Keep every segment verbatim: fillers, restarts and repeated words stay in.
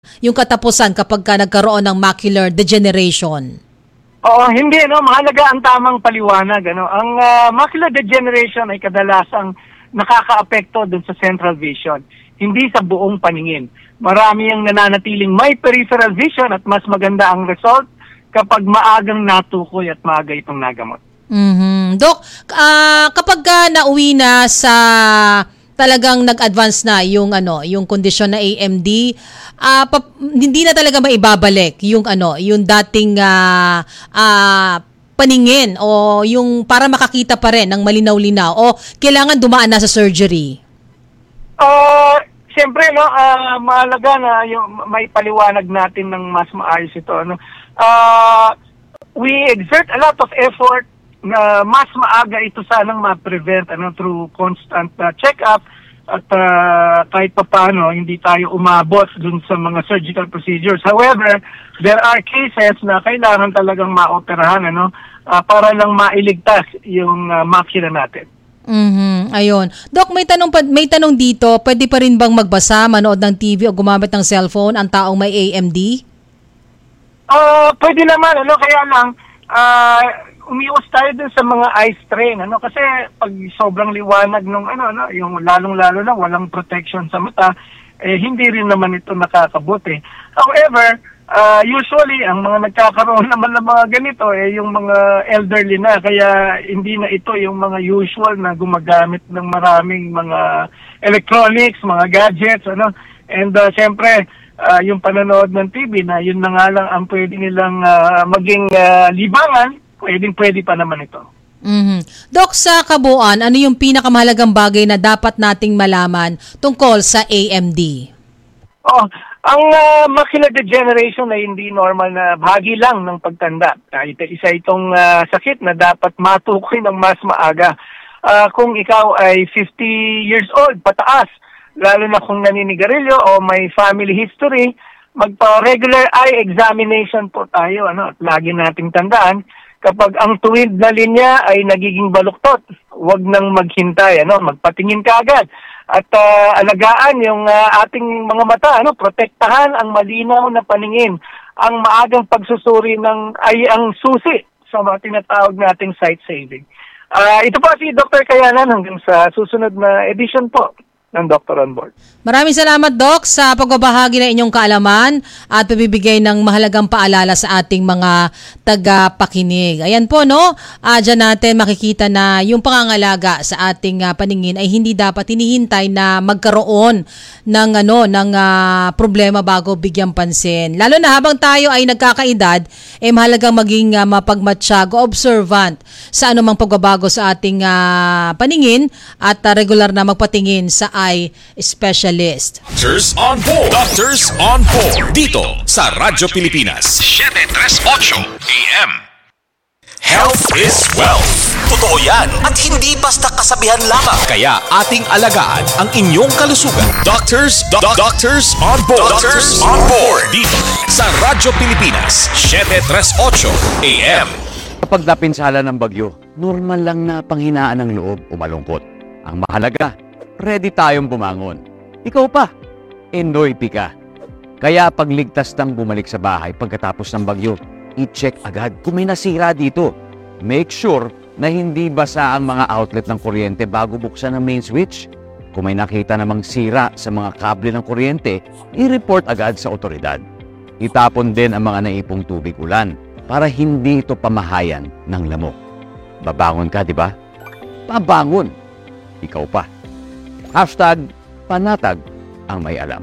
yung katapusan kapag ka nagkaroon ng macular degeneration? Oo, hindi, no? Mahalaga ang tamang paliwanag. Ano? Ang uh, macular degeneration ay kadalasang nakakaapekto dun sa central vision, hindi sa buong paningin. Marami ang nananatiling may peripheral vision at mas maganda ang result kapag maagang natukoy at maaga itong nagamot. Mm-hmm. Dok, uh, kapag ka nauwi na sa talagang nag-advance na yung ano, yung kondisyon na A M D, uh, pap- hindi na talaga maibabalik yung ano, yung dating uh, uh, paningin o yung para makakita pa rin ng malinaw-linaw o kailangan dumaan na sa surgery. Uh, siyempre no, uh, mahalaga na yung may paliwanag natin ng mas maayos ito, ano. Uh, we exert a lot of effort na mas maaga ito sanang ma-prevent ano, through constant uh, check-up at uh, kahit pa paano hindi tayo umabot dun sa mga surgical procedures. However, there are cases na kailangan talagang maoperahan ano, uh, para lang mailigtas yung uh, makina natin. Mhm, ayun. Doc, may tanong pa, may tanong dito, pwede pa rin bang magbasa, manood ng T V o gumamit ng cellphone ang taong may A M D? Uh, pwede naman ano, kaya lang uh, umiwas tayo dun sa mga eye strain, ano, kasi pag sobrang liwanag nung ano, ano, yung lalong-lalo na walang protection sa mata, eh hindi rin naman ito nakakabuti. However, uh, usually ang mga nagkakaroon naman ng mga ganito eh yung mga elderly na, kaya hindi na ito yung mga usual na gumagamit ng maraming mga electronics, mga gadgets, ano. And uh, siyempre, uh, yung panonood ng T V na yun na nga lang ang pwede nilang uh, maging uh, libangan, pwedeng-pwede pa naman ito. Mm-hmm. Doc, sa kabuuan, ano yung pinakamahalagang bagay na dapat nating malaman tungkol sa A M D? Oh, ang uh, macular degeneration ay hindi normal na bahagi lang ng pagtanda. Kahit isa itong uh, sakit na dapat matukoy ng mas maaga. Uh, kung ikaw ay fifty years old, pataas, lalo na kung naninigarilyo o may family history, magpa-regular eye examination po tayo. Ano? At lagi nating tandaan, kapag ang tuwid na linya ay nagiging baluktot, huwag nang maghintay, ano, magpatingin ka agad. At uh, alagaan yung uh, ating mga mata, ano, protektahan ang malinaw na paningin. Ang maagang pagsusuri ng ay ang susi sa mga tinatawag nating sight saving. Uh, ito po si Doctor Kayanan hanggang sa susunod na edition po ng Doctor on Board. Maraming salamat, Doc, sa pagbabahagi ng inyong kaalaman at pabibigay ng mahalagang paalala sa ating mga tagapakinig. Ayan po, no? Uh, dyan natin makikita na yung pangangalaga sa ating uh, paningin ay hindi dapat hinihintay na magkaroon ng, ano, ng uh, problema bago bigyang pansin. Lalo na habang tayo ay nagkakaedad, eh mahalagang maging uh, mapagmatsyag o observant sa anumang pagbabago sa ating uh, paningin at uh, regular na magpatingin sa eye specialist. Doctors on Board. Doctors on Board. Dito sa Radyo Pilipinas. seven thirty-eight A M. Health is wealth. Totoo yan at hindi basta kasabihan lamang. Kaya ating alagaan ang inyong kalusugan. Doctors, do- Doctors on Board. Doctors on Board. Dito sa Radyo Pilipinas. seven thirty-eight A M. Kapag napinsala ng bagyo, normal lang na panghinaan ng loob o malungkot. Ang mahalaga, ready tayong bumangon. Ikaw pa, enjoy ka. Kaya pagligtas ng bumalik sa bahay pagkatapos ng bagyo, i-check agad kung may nasira dito. Make sure na hindi basa ang mga outlet ng kuryente bago buksan ang main switch. Kung may nakita namang sira sa mga kable ng kuryente, i-report agad sa otoridad. Itapon din ang mga naipong tubig ulan para hindi ito pamahayan ng lamok. Babangon ka, di ba? Pabangon. Ikaw pa. Hashtag panatag ang may alam.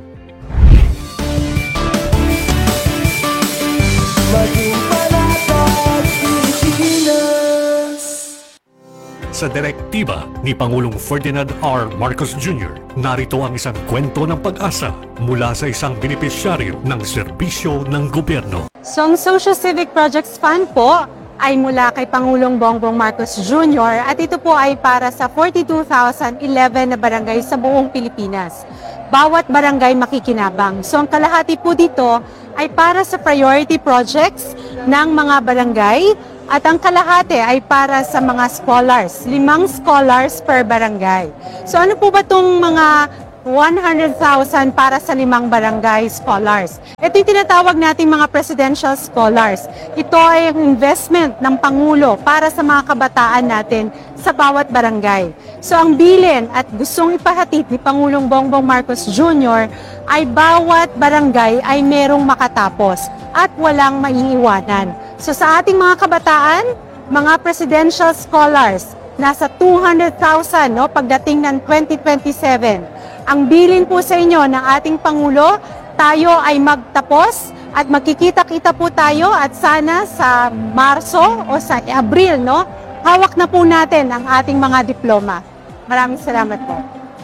Sa direktiba ni Pangulong Ferdinand R. Marcos Junior, narito ang isang kwento ng pag-asa mula sa isang benepisyaryo ng serbisyo ng gobyerno. So, ang Social Civic Projects Fund po ay mula kay Pangulong Bongbong Marcos Junior at ito po ay para sa forty-two thousand eleven na barangay sa buong Pilipinas. Bawat barangay makikinabang. So, ang kalahati po dito ay para sa priority projects ng mga barangay at ang kalahati ay para sa mga scholars, limang scholars per barangay. So ano po ba itong mga one hundred thousand para sa limang barangay scholars. Ito yung tinatawag nating mga presidential scholars. Ito ay ang investment ng Pangulo para sa mga kabataan natin sa bawat barangay. So ang bilin at gustong ipahatid ni Pangulong Bongbong Marcos Junior ay bawat barangay ay merong makatapos at walang maiiwanan. So sa ating mga kabataan, mga presidential scholars, nasa two hundred thousand no, pagdating ng twenty twenty-seven. Ang bilin po sa inyo ng ating Pangulo, tayo ay magtapos at magkikita-kita po tayo at sana sa Marso o sa Abril, no, hawak na po natin ang ating mga diploma. Maraming salamat po.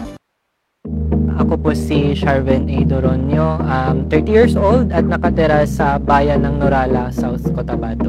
Ako po si Sharven A. Doronio, um, thirty years old at nakatira sa bayan ng Norala, South Cotabato.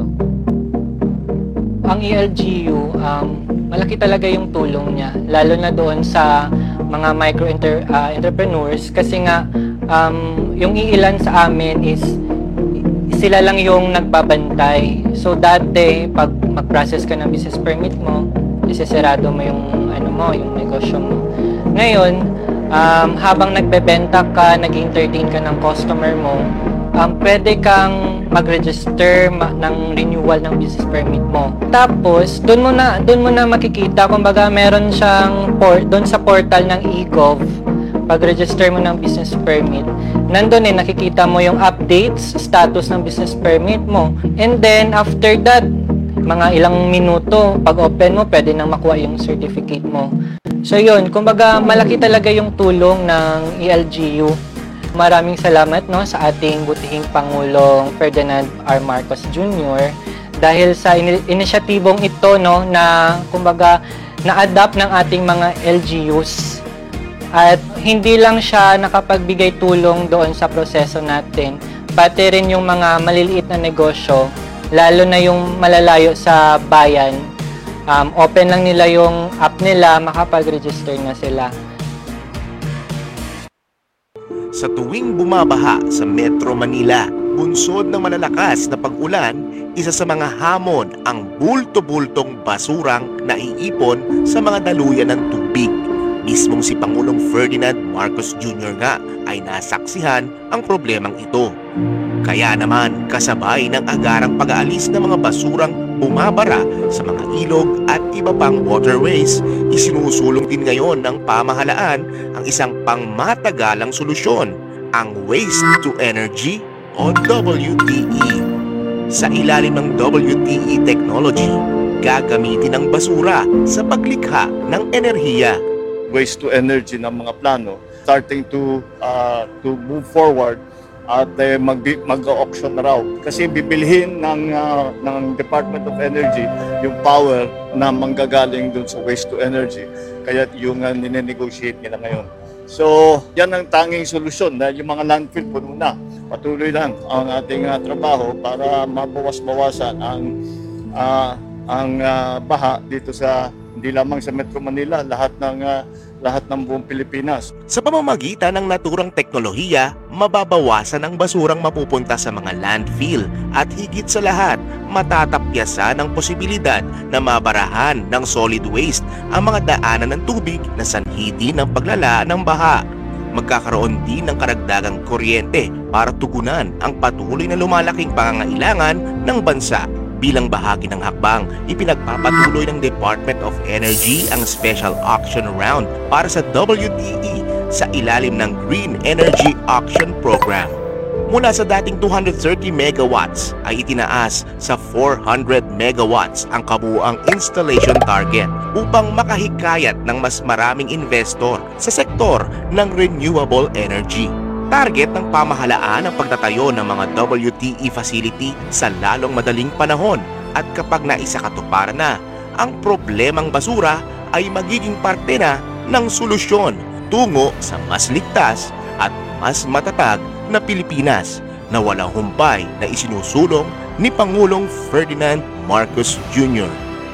Ang E L G U, um, malaki talaga yung tulong niya, lalo na doon sa mga micro -inter, uh, entrepreneurs kasi nga um, yung iilan sa amin is sila lang yung nagbabantay. So dati pag mag-process ka ng business permit mo, isesarado mo yung ano mo, yung negosyo mo. Ngayon, um, habang nagbebenta ka, nag-entertain ka ng customer mo, um, pwede kang mag-register ma- ng renewal ng business permit mo. Tapos, doon mo na doon mo na makikita, kumbaga meron siyang port doon sa portal ng e-gov. Pag-register mo ng business permit, nandoon eh nakikita mo yung updates, status ng business permit mo. And then after that, mga ilang minuto, pag open mo, pwede nang makuha yung certificate mo. So yun, kumbaga malaki talaga yung tulong ng E L G U. Maraming salamat no sa ating butihing Pangulong Ferdinand R. Marcos Junior dahil sa in- inisyatibong ito no na kumbaga na-adapt ng ating mga L G Us at hindi lang siya nakapagbigay tulong doon sa proseso natin, pati rin yung mga maliliit na negosyo, lalo na yung malalayo sa bayan. Um, open lang nila yung app nila, makapag-register na sila. Sa tuwing bumabaha sa Metro Manila, bunsod ng malalakas na pag-ulan, isa sa mga hamon ang bulto-bultong basurang naiipon sa mga daluyan ng tubig. Mismong si Pangulong Ferdinand Marcos Junior nga ay nasaksihan ang problemang ito. Kaya naman kasabay ng agarang pag-aalis ng mga basurang bumabara sa mga ilog at iba pang waterways, isinusulong din ngayon ng pamahalaan ang isang pangmatagalang solusyon, ang Waste to Energy o W T E. Sa ilalim ng W T E technology, gagamitin ang basura sa paglikha ng enerhiya. Waste to energy ng mga plano, starting to uh, to move forward at uh, mag mag-auction na raw kasi bibilhin ng uh, ng Department of Energy yung power na manggagaling dun sa waste to energy, kaya yung uh, nine-negotiate nila ngayon. So yan ang tanging solusyon dahil yung mga landfill puno na. Patuloy lang ang ating uh, trabaho para mabawas-bawasan ang uh, ang uh, baha dito sa hindi lamang sa Metro Manila, lahat ng uh, lahat ng buong Pilipinas. Sa pamamagitan ng naturang teknolohiya, mababawasan ang basurang mapupunta sa mga landfill at higit sa lahat, matatapyasan ang posibilidad na mabarahan ng solid waste ang mga daanan ng tubig na sanhi din ng paglala ng baha. Magkakaroon din ng karagdagang kuryente para tugunan ang patuloy na lumalaking pangangailangan ng bansa. Bilang bahagi ng hakbang, ipinagpapatuloy ng Department of Energy ang special auction round para sa W T E sa ilalim ng Green Energy Auction Program. Mula sa dating two hundred thirty megawatts ay itinaas sa four hundred megawatts ang kabuuang installation target upang makahikayat ng mas maraming investor sa sektor ng renewable energy. Target ng pamahalaan ang pagtatayo ng mga W T E facility sa lalong madaling panahon at kapag naisakatuparan na, ang problemang basura ay magiging parte na ng solusyon tungo sa mas ligtas at mas matatag na Pilipinas na walang humpay na isinusulong ni Pangulong Ferdinand Marcos Junior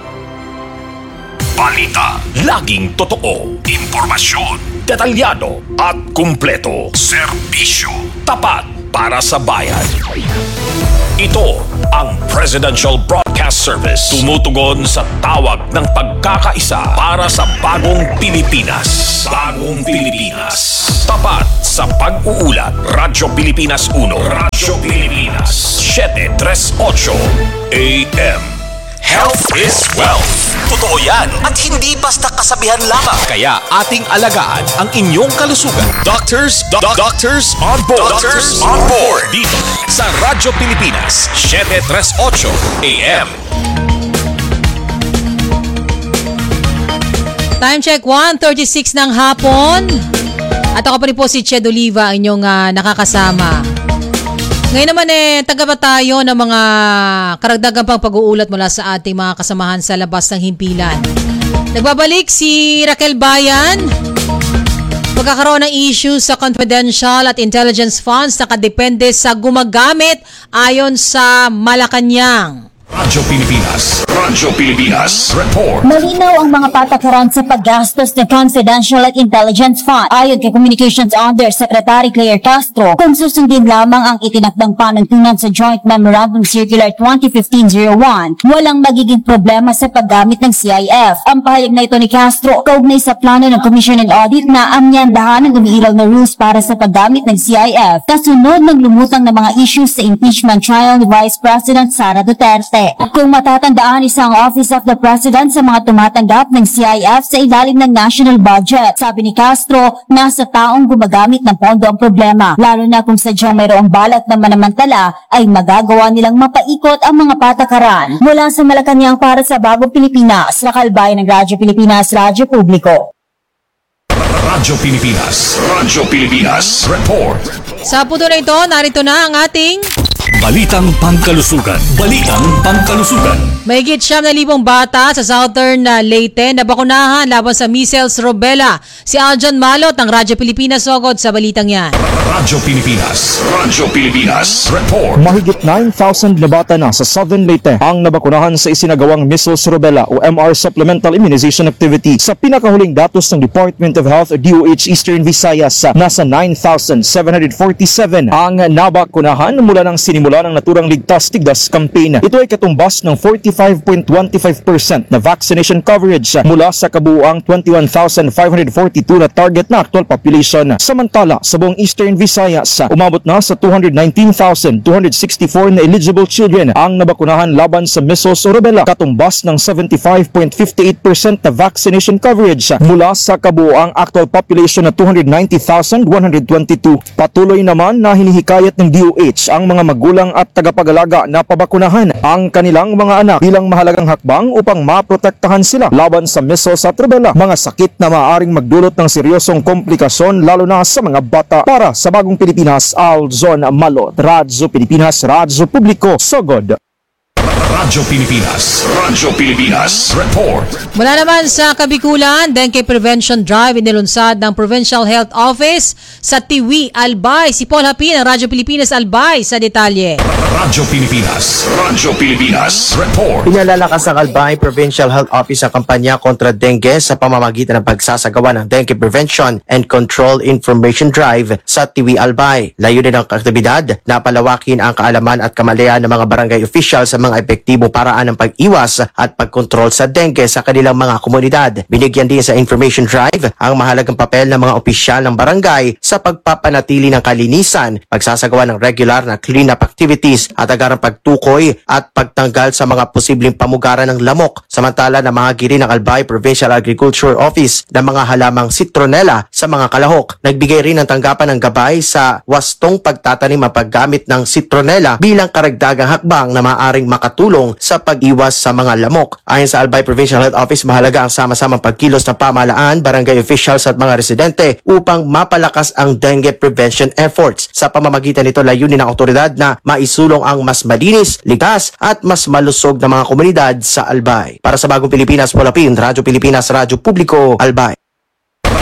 Balita, laging totoo, impormasyon, detalyado at kumpleto. Serbisyo, tapat para sa bayan. Ito ang Presidential Broadcast Service. Tumutugon sa tawag ng pagkakaisa para sa bagong Pilipinas. Bagong Pilipinas. Tapat sa pag-uulat. Radyo Pilipinas uno. Radyo Pilipinas seven thirty-eight A M. Health is wealth. Totoo yan at hindi basta kasabihan lamang. Kaya ating alagaan ang inyong kalusugan. Doctors, do- doctors on board. Doctors on board. Dito sa Radyo Pilipinas seven thirty-eight A M. Time check, one thirty-six ng hapon. At ako pa rin po si Ched Oliva, inyong uh, nakakasama. Ngayon naman eh, tagaba tayo ng mga karagdagang pang pag-uulat mula sa ating mga kasamahan sa labas ng himpilan. Nagbabalik si Raquel Bayan. Pagkakaroon ng issues sa confidential at intelligence funds nakadepende sa gumagamit ayon sa Malacanang. Radyo Pilipinas. Radyo Pilipinas. Report. Malinaw ang mga patakaran sa paggastos ng Confidential at Intelligence Fund. Ayon kay Communications Undersecretary Claire Castro, kung susundin lamang ang itinakdang panuntunan sa Joint Memorandum Circular twenty fifteen oh one, walang magiging problema sa paggamit ng C I F. Ang pahayag na ito ni Castro, kaugnay sa plano ng Commission on Audit na amyandahan ng umiiral na rules para sa paggamit ng C I F, kasunod ng lumutang ng mga issues sa impeachment trial ni Vice President Sara Duterte. Kung matatandaan, isang Office of the President sa mga tumatanggap ng C I F sa ilalim ng national budget. Sabi ni Castro, nasa taong gumagamit ng pondo ang problema, lalo na kung sadyang mayroong balak na manamantala ay magagawa nilang mapaikot ang mga patakaran. Mula sa Malacanang para sa Bagong Pilipinas, Raquel Bayan ng Radyo Pilipinas, Radyo Publiko. Radyo Pilipinas. Radyo Pilipinas. Report. Sa puto na ito, narito na ang ating Balitang Pangkalusugan. Balitang Pangkalusugan. mahigit siyam na libong bata sa Southern uh, Leyte na bakunahan laban sa measles, rubella. Si Aljan Malot ng Radyo Pilipinas sugod sa balitang yan. Radyo Pilipinas. Radyo Pilipinas. Report. Mahigit nine thousand na bata na sa Southern Leyte ang nabakunahan sa isinagawang measles, rubella o M R Supplemental Immunization Activity. Sa pinakahuling datos ng Department of Health o D O H Eastern Visayas, nasa nine thousand seven hundred forty-seven ang nabakunahan mula ng sinimula ng naturang Ligtas Tigdas campaign. Ito ay katumbas ng forty-five point two five percent na vaccination coverage mula sa kabuuang twenty-one thousand five hundred forty-two na target na actual population. Samantala, sa buong Eastern Visayas, umabot na sa two hundred nineteen thousand two hundred sixty-four na eligible children ang nabakunahan laban sa measles o rubella, katumbas ng seventy-five point five eight percent na vaccination coverage mula sa kabuuang actual population na two hundred ninety thousand one hundred twenty-two. Patuloy naman na hinihikayat ng D O H ang mga magulang at tagapag-alaga na pabakunahan ang kanilang mga anak bilang mahalagang hakbang upang maprotektahan sila laban sa measles at rubella, mga sakit na maaaring magdulot ng seryosong komplikasyon lalo na sa mga bata. Para sa Bagong Pilipinas, Aljon Malot, Radyo Pilipinas, Radyo Publiko, sugod. Radyo Pilipinas. Radyo Pilipinas. Report. Mula naman sa Kabikulan, Dengue Prevention Drive inilunsad ng Provincial Health Office sa Tiwi, Albay. Si Paul Hapin ng Radyo Pilipinas, Albay sa detalye. Radyo Pilipinas. Radyo Pilipinas. Report. Pinalalakas ng Albay Provincial Health Office ang kampanya kontra dengue sa pamamagitan ng pagsasagawa ng Dengue Prevention and Control Information Drive sa Tiwi, Albay. Layunin ng aktibidad na palawakin ang kaalaman at kamalayan ng mga barangay official sa mga epektibong paraan ng pag-iwas at pagkontrol sa dengue sa kanilang mga komunidad. Binigyan din sa Information Drive ang mahalagang papel ng mga opisyal ng barangay sa pagpapanatili ng kalinisan, pagsasagawa ng regular na clean-up activities at agarang pagtukoy at pagtanggal sa mga posibleng pamugaran ng lamok. Samantala, namahagi rin ng Albay Provincial Agriculture Office ng mga halamang citronella sa mga kalahok. Nagbigay rin ng tanggapan ng gabay sa wastong pagtatanim at paggamit ng citronella bilang karagdagang hakbang na maaaring makatulong sa pag-iwas sa mga lamok. Ayon sa Albay Provincial Health Office, mahalaga ang sama-samang pagkilos ng pamahalaan, barangay officials at mga residente upang mapalakas ang dengue prevention efforts. Sa pamamagitan nito, layunin ng otoridad na maisulong ang mas malinis, ligtas at mas malusog na mga komunidad sa Albay. Para sa Bagong Pilipinas, Paul Hapin, Radyo Pilipinas, Radyo Publiko, Albay.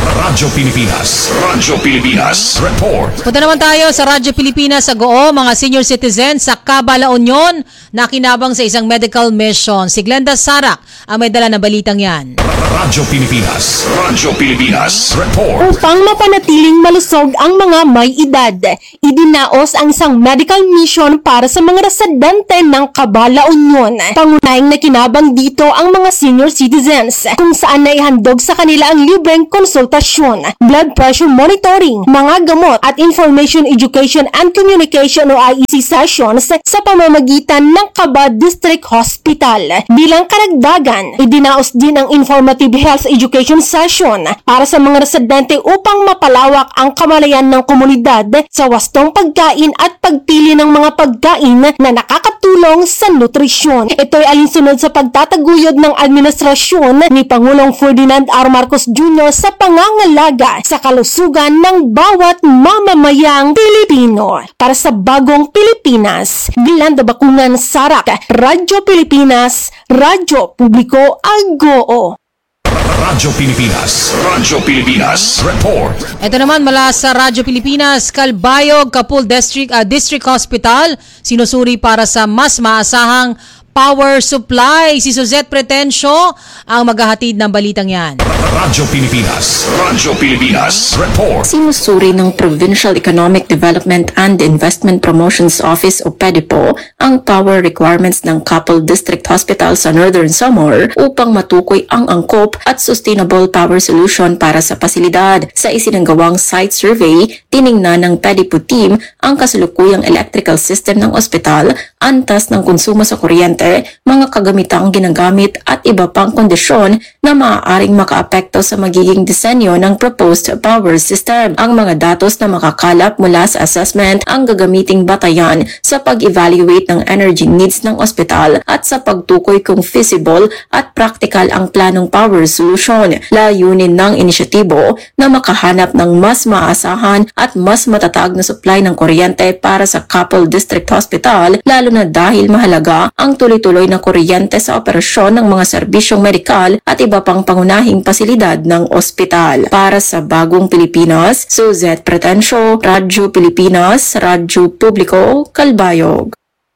Radyo Pilipinas. Radyo Pilipinas. Report. Punta naman tayo sa Radyo Pilipinas sa Goo, mga senior citizens sa Caba, La Union na kinabang sa isang medical mission. Si Glenda Sarak ang may dala na balitang yan. Radyo Pilipinas. Radyo Pilipinas. Report. Upang mapanatiling malusog ang mga may edad, idinaos ang isang medical mission para sa mga residente ng Caba, La Union. Pangunahing nakinabang dito ang mga senior citizens kung saan naihandog sa kanila ang libreng konsultasyon, blood pressure monitoring, mga gamot at information education and communication o I E C sessions sa pamamagitan ng Caba District Hospital. Bilang karagdagan, idinaos din ang informative health education session para sa mga residente upang mapalawak ang kamalayan ng komunidad sa wastong pagkain at pagpili ng mga pagkain na nakakatulong sa nutrisyon. Ito'y alinsunod sa pagtataguyod ng administrasyon ni Pangulong Ferdinand R. Marcos Junior sa pangangalaga sa kalusugan ng bawat mamamayang Pilipino. Para sa Bagong Pilipinas, Glenda Bakungan Sarak, Radyo Pilipinas, Radyo Publiko Agoo. Radyo Pilipinas. Radyo Pilipinas. Report. Ito naman mula sa Radyo Pilipinas, Calbayog, Kapul District, uh, District Hospital, sinusuri para sa mas maasahang power supply. Si Suzette Pretensio ang maghahatid ng balitang yan. Radyo Pilipinas. Radyo Pilipinas. Report. Sinusuri ng Provincial Economic Development and Investment Promotions Office o PEDIPO ang power requirements ng Kapul District Hospital sa Northern Samar upang matukoy ang angkop at sustainable power solution para sa pasilidad. Sa isinanggawang site survey, tiningnan ng PEDIPO team ang kasalukuyang electrical system ng ospital, antas ng konsumo sa kuryente, mga kagamitang ginagamit at iba pang kondisyon na maaaring makaapekto sa magiging disenyo ng proposed power system. Ang mga datos na makakalap mula sa assessment ang gagamiting batayan sa pag-evaluate ng energy needs ng ospital at sa pagtukoy kung feasible at practical ang planong power solution. Layunin ng inisyatibo na makahanap ng mas maasahan at mas matatag na supply ng kuryente para sa Kapul District Hospital, lalo na dahil mahalaga ang tuloy-tuloy na kuryente sa operasyon ng mga serbisyong medikal at iba pang pangunahing pasilidad ng ospital. Para sa Bagong Pilipinas, Suzette Pretensio, Radyo Pilipinas, Radyo Publiko, Calbayog.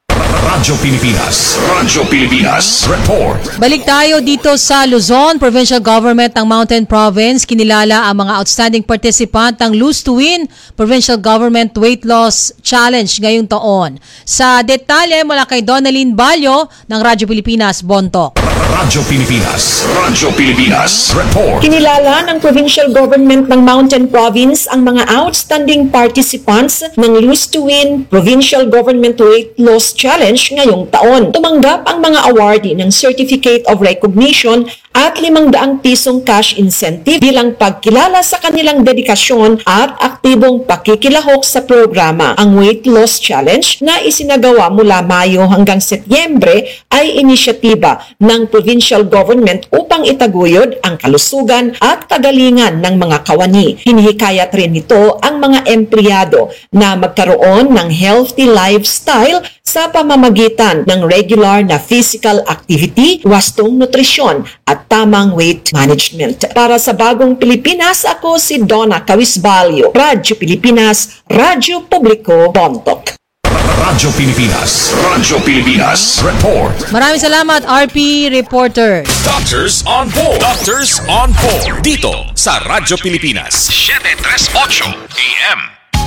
Radyo Pilipinas. Radyo Pilipinas. Report. Balik tayo dito sa Luzon, Provincial Government ng Mountain Province. Kinilala ang mga outstanding participant ng Lose to Win Provincial Government Weight Loss Challenge ngayong taon. Sa detalye mula kay Donalyn Balyo ng Radyo Pilipinas, Bontok. Radyo Pilipinas. Radyo Pilipinas. Report. Kinilala ng Provincial Government ng Mountain Province ang mga outstanding participants ng Lose to Win Provincial Government Weight Loss Challenge ngayong taon. Tumanggap ang mga awardee ng Certificate of Recognition at limang daang pisong cash incentive bilang pagkilala sa kanilang dedikasyon at aktibong pakikilahok sa programa. Ang Weight Loss Challenge na isinagawa mula Mayo hanggang Setyembre ay inisyatiba ng provincial government upang itaguyod ang kalusugan at kagalingan ng mga kawani. Hinihikayat rin nito ang mga empleyado na magkaroon ng healthy lifestyle sa pamamagitan ng regular na physical activity, wastong nutrisyon at tamang weight management. Para sa Bagong Pilipinas, ako si Donna Cawisbalio, Radyo Pilipinas, Radyo Publiko, Bontok. Radyo Pilipinas. Radyo Pilipinas. Report. Maraming salamat, R P Reporter. Doctors on board. Doctors on board. Dito sa Radyo Pilipinas. seven thirty-eight A M.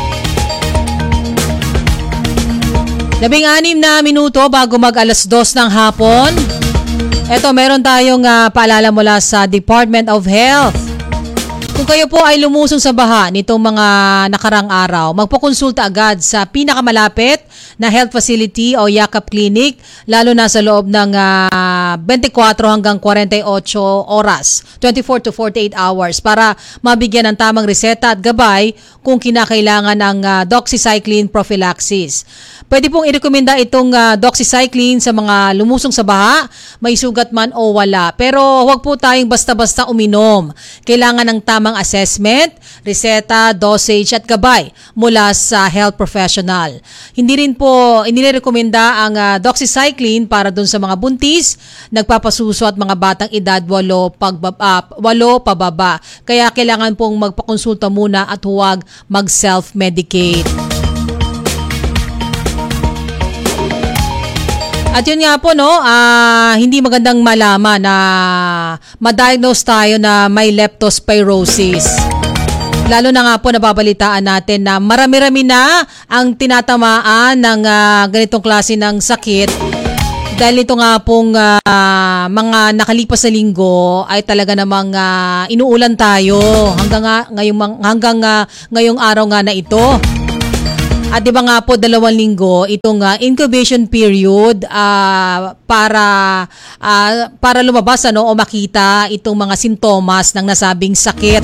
Labing-anim na minuto bago mag alas dos ng hapon. Eto, meron tayong uh, paalala mula sa Department of Health. Kung kayo po ay lumusong sa baha nitong mga nakarang araw, magpakonsulta agad sa pinakamalapit na health facility o Yakap Clinic, lalo na sa loob ng uh, twenty-four hanggang forty-eight oras, twenty-four to forty-eight hours, para mabigyan ng tamang reseta at gabay kung kinakailangan ng uh, doxycycline prophylaxis. Pwede pong irekomenda itong uh, doxycycline sa mga lumusong sa baha, may sugat man o wala. Pero huwag po tayong basta-basta uminom. Kailangan ng tamang assessment, reseta, dosage at gabay mula sa health professional. Hindi rin po inirekomenda ang uh, doxycycline para dun sa mga buntis, nagpapasuso at mga batang edad walo, pagbaba, walo pababa. Kaya kailangan pong magpakonsulta muna at huwag mag-self-medicate. At yun nga po, no, uh, hindi magandang malaman na ma-diagnose tayo na may leptospirosis. Lalo na nga po nababalitaan natin na marami-rami na ang tinatamaan ng uh, ganitong klase ng sakit. Dahil ito nga pong uh, mga nakalipas na linggo ay talaga namang uh, inuulan tayo hanggang, nga, ngayong, hanggang uh, ngayong araw nga na ito. At di ba nga po dalawang linggo itong uh, incubation period uh, para uh, para lumabas ano o makita itong mga sintomas ng nasabing sakit.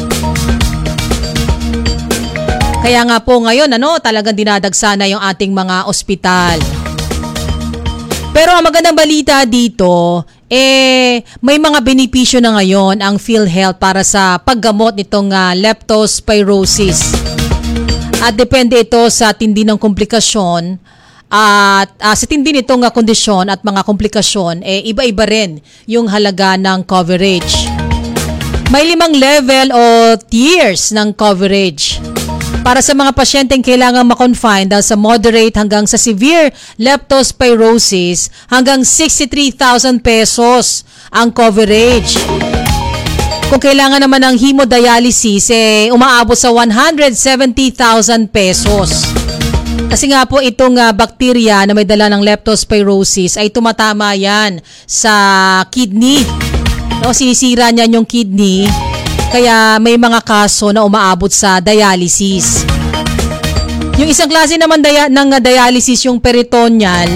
Kaya nga po ngayon ano talagang dinadagsana yung ating mga ospital. Pero ang magandang balita dito eh may mga benepisyo na ngayon ang PhilHealth para sa paggamot nitong uh, leptospirosis. At depende ito sa tindi ng komplikasyon at uh, sa tindi nitong uh, kondisyon at mga komplikasyon, eh, iba-iba rin yung halaga ng coverage. May limang level o tiers ng coverage. Para sa mga pasyenteng kailangang ma-confine dahil sa moderate hanggang sa severe leptospirosis, hanggang sixty-three thousand pesos ang coverage. Kung kailangan naman ng hemodialysis, eh, umaabot sa one hundred seventy thousand pesos. Kasi nga po itong uh, bakterya na may dala ng leptospirosis ay tumatama yan sa kidney. No, sinisira niyan yung kidney, kaya may mga kaso na umaabot sa dialysis. Yung isang klase naman dia- ng uh, dialysis, yung peritoneal,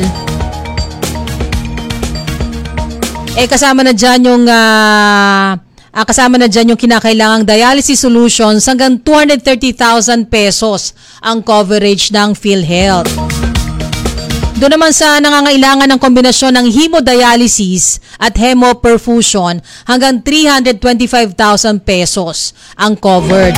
eh kasama na dyan yung... Uh, Uh, kasama na dyan yung kinakailangang dialysis solutions hanggang two hundred thirty thousand pesos ang coverage ng PhilHealth. Doon naman sa nangangailangan ng kombinasyon ng hemodialysis at hemoperfusion hanggang three hundred twenty-five thousand pesos ang covered.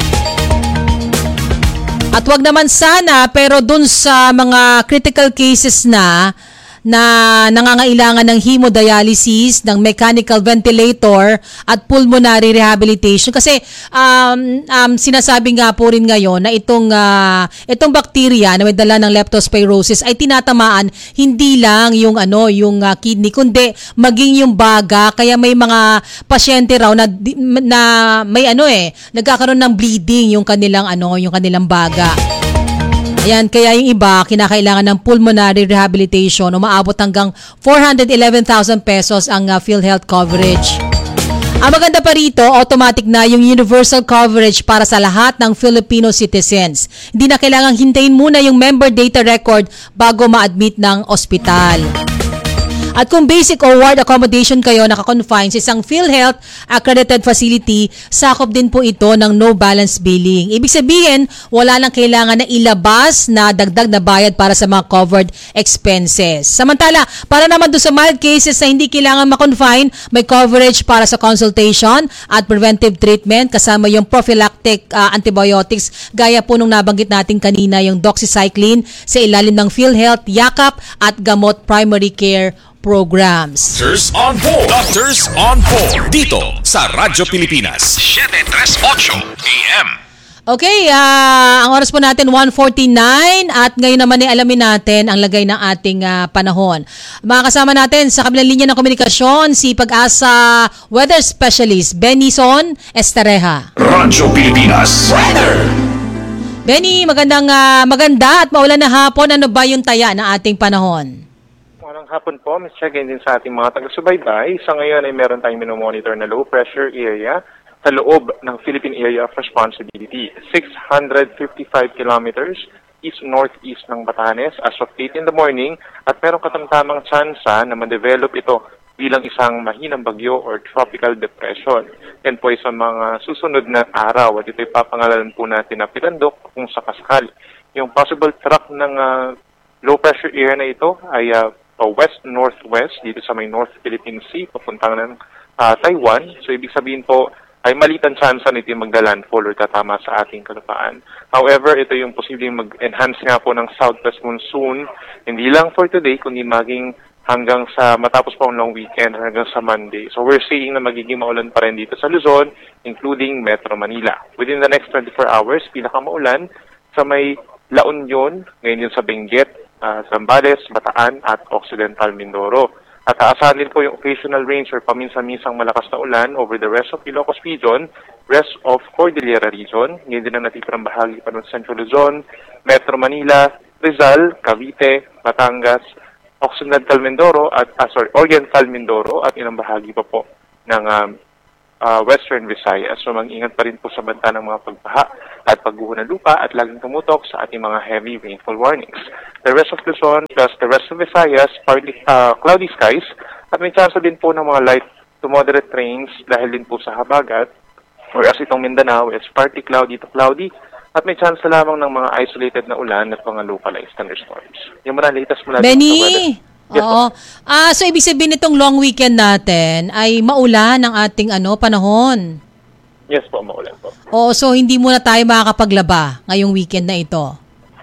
At wag naman sana pero doon sa mga critical cases na na nangangailangan ng hemodialysis, ng mechanical ventilator at pulmonary rehabilitation. Kasi um, um, sinasabi nga po rin ngayon na itong, uh, itong bakterya na may dala ng leptospirosis ay tinatamaan hindi lang yung, ano, yung uh, kidney, kundi maging yung baga. Kaya may mga pasyente raw na, na may ano eh, nagkakaroon ng bleeding yung kanilang, ano, yung kanilang baga. Ayan, kaya yung iba, kinakailangan ng pulmonary rehabilitation, umaabot hanggang four hundred eleven thousand pesos ang uh, PhilHealth coverage. Ang maganda pa rito, automatic na yung universal coverage para sa lahat ng Filipino citizens. Hindi na kailangang hintayin muna yung member data record bago ma-admit ng ospital. At kung basic or ward accommodation kayo nakakonfine sa isang PhilHealth accredited facility, sakop din po ito ng no balance billing. Ibig sabihin, wala nang kailangan na ilabas na dagdag na bayad para sa mga covered expenses. Samantala, para naman doon sa mild cases na hindi kailangan makonfine, may coverage para sa consultation at preventive treatment kasama yung prophylactic uh, antibiotics gaya po nung nabanggit natin kanina yung doxycycline sa ilalim ng PhilHealth, Yakap at Gamot Primary Care Programs. Doctors on Board. Doctors on Board. Dito sa Radyo Pilipinas. seven thirty-eight A M. Okay, uh, ang oras po natin one forty-nine at ngayon naman ay alamin natin ang lagay ng ating uh, panahon. Makakasama natin sa kabilang linya ng komunikasyon si Pag-asa Weather Specialist Benison Estareja. Radyo Pilipinas Weather. Benny, magandang uh, maganda at maulan na hapon. Ano ba yung taya ng ating panahon? Magandang hapon po, Miz Check-in din sa ating mga taga-subaybay. Sa ngayon ay meron tayong minomonitor na low pressure area sa loob ng Philippine Area of Responsibility. six hundred fifty-five kilometers east-northeast ng Batanes as of eight in the morning at meron katamtamang tsansa na ma-develop ito bilang isang mahinang bagyo or tropical depression. Yan po ay sa mga susunod na araw at ito'y papangalanan po natin na Pitandok kung sakasakali. Yung possible track ng uh, low pressure area na ito ay uh, west-northwest dito sa may North Philippine Sea, papuntang ng uh, Taiwan. So ibig sabihin po, ay malitan chance nito yung magda-landfall or tatama sa ating kalupaan. However, ito yung posibleng mag-enhance nga po ng southwest monsoon, hindi lang for today, kundi maging hanggang sa matapos po ang long weekend, hanggang sa Monday. So we're seeing na magiging maulan pa rin dito sa Luzon, including Metro Manila. Within the next twenty-four hours, pinakamaulan sa may La Union, ngayon yun sa Benguet, uh, Zambales, Bataan, at Occidental Mindoro. At aasahan din po yung occasional rains or paminsan-minsang malakas na ulan over the rest of Ilocos region, rest of Cordillera region, ngayon din ang natitirang bahagi pa ng Central Luzon, Metro Manila, Rizal, Cavite, Batangas, Occidental Mindoro at ah, sorry, Oriental Mindoro at ilang bahagi pa po ng um, uh, Western Visayas. So mag-ingat pa rin po sa banta ng mga pagbaha at pagguho ng lupa at laging tumutok sa ating mga heavy rainfall warnings. The rest of Luzon plus the rest of Visayas, partly uh, cloudy skies at may chance din po ng mga light to moderate rains dahil din po sa habagat. Whereas itong Mindanao is partly cloudy to cloudy at may chance lamang ng mga isolated na ulan at mga localized thunderstorms. Yung mga latest mula Benny! sa weather. Yes, Oo. Ah, so ibig sabihin nitong long weekend natin ay maulan ang ating ano panahon. Yes po, maulan po. Oo, so hindi muna tayo makakapaglaba ngayong weekend na ito.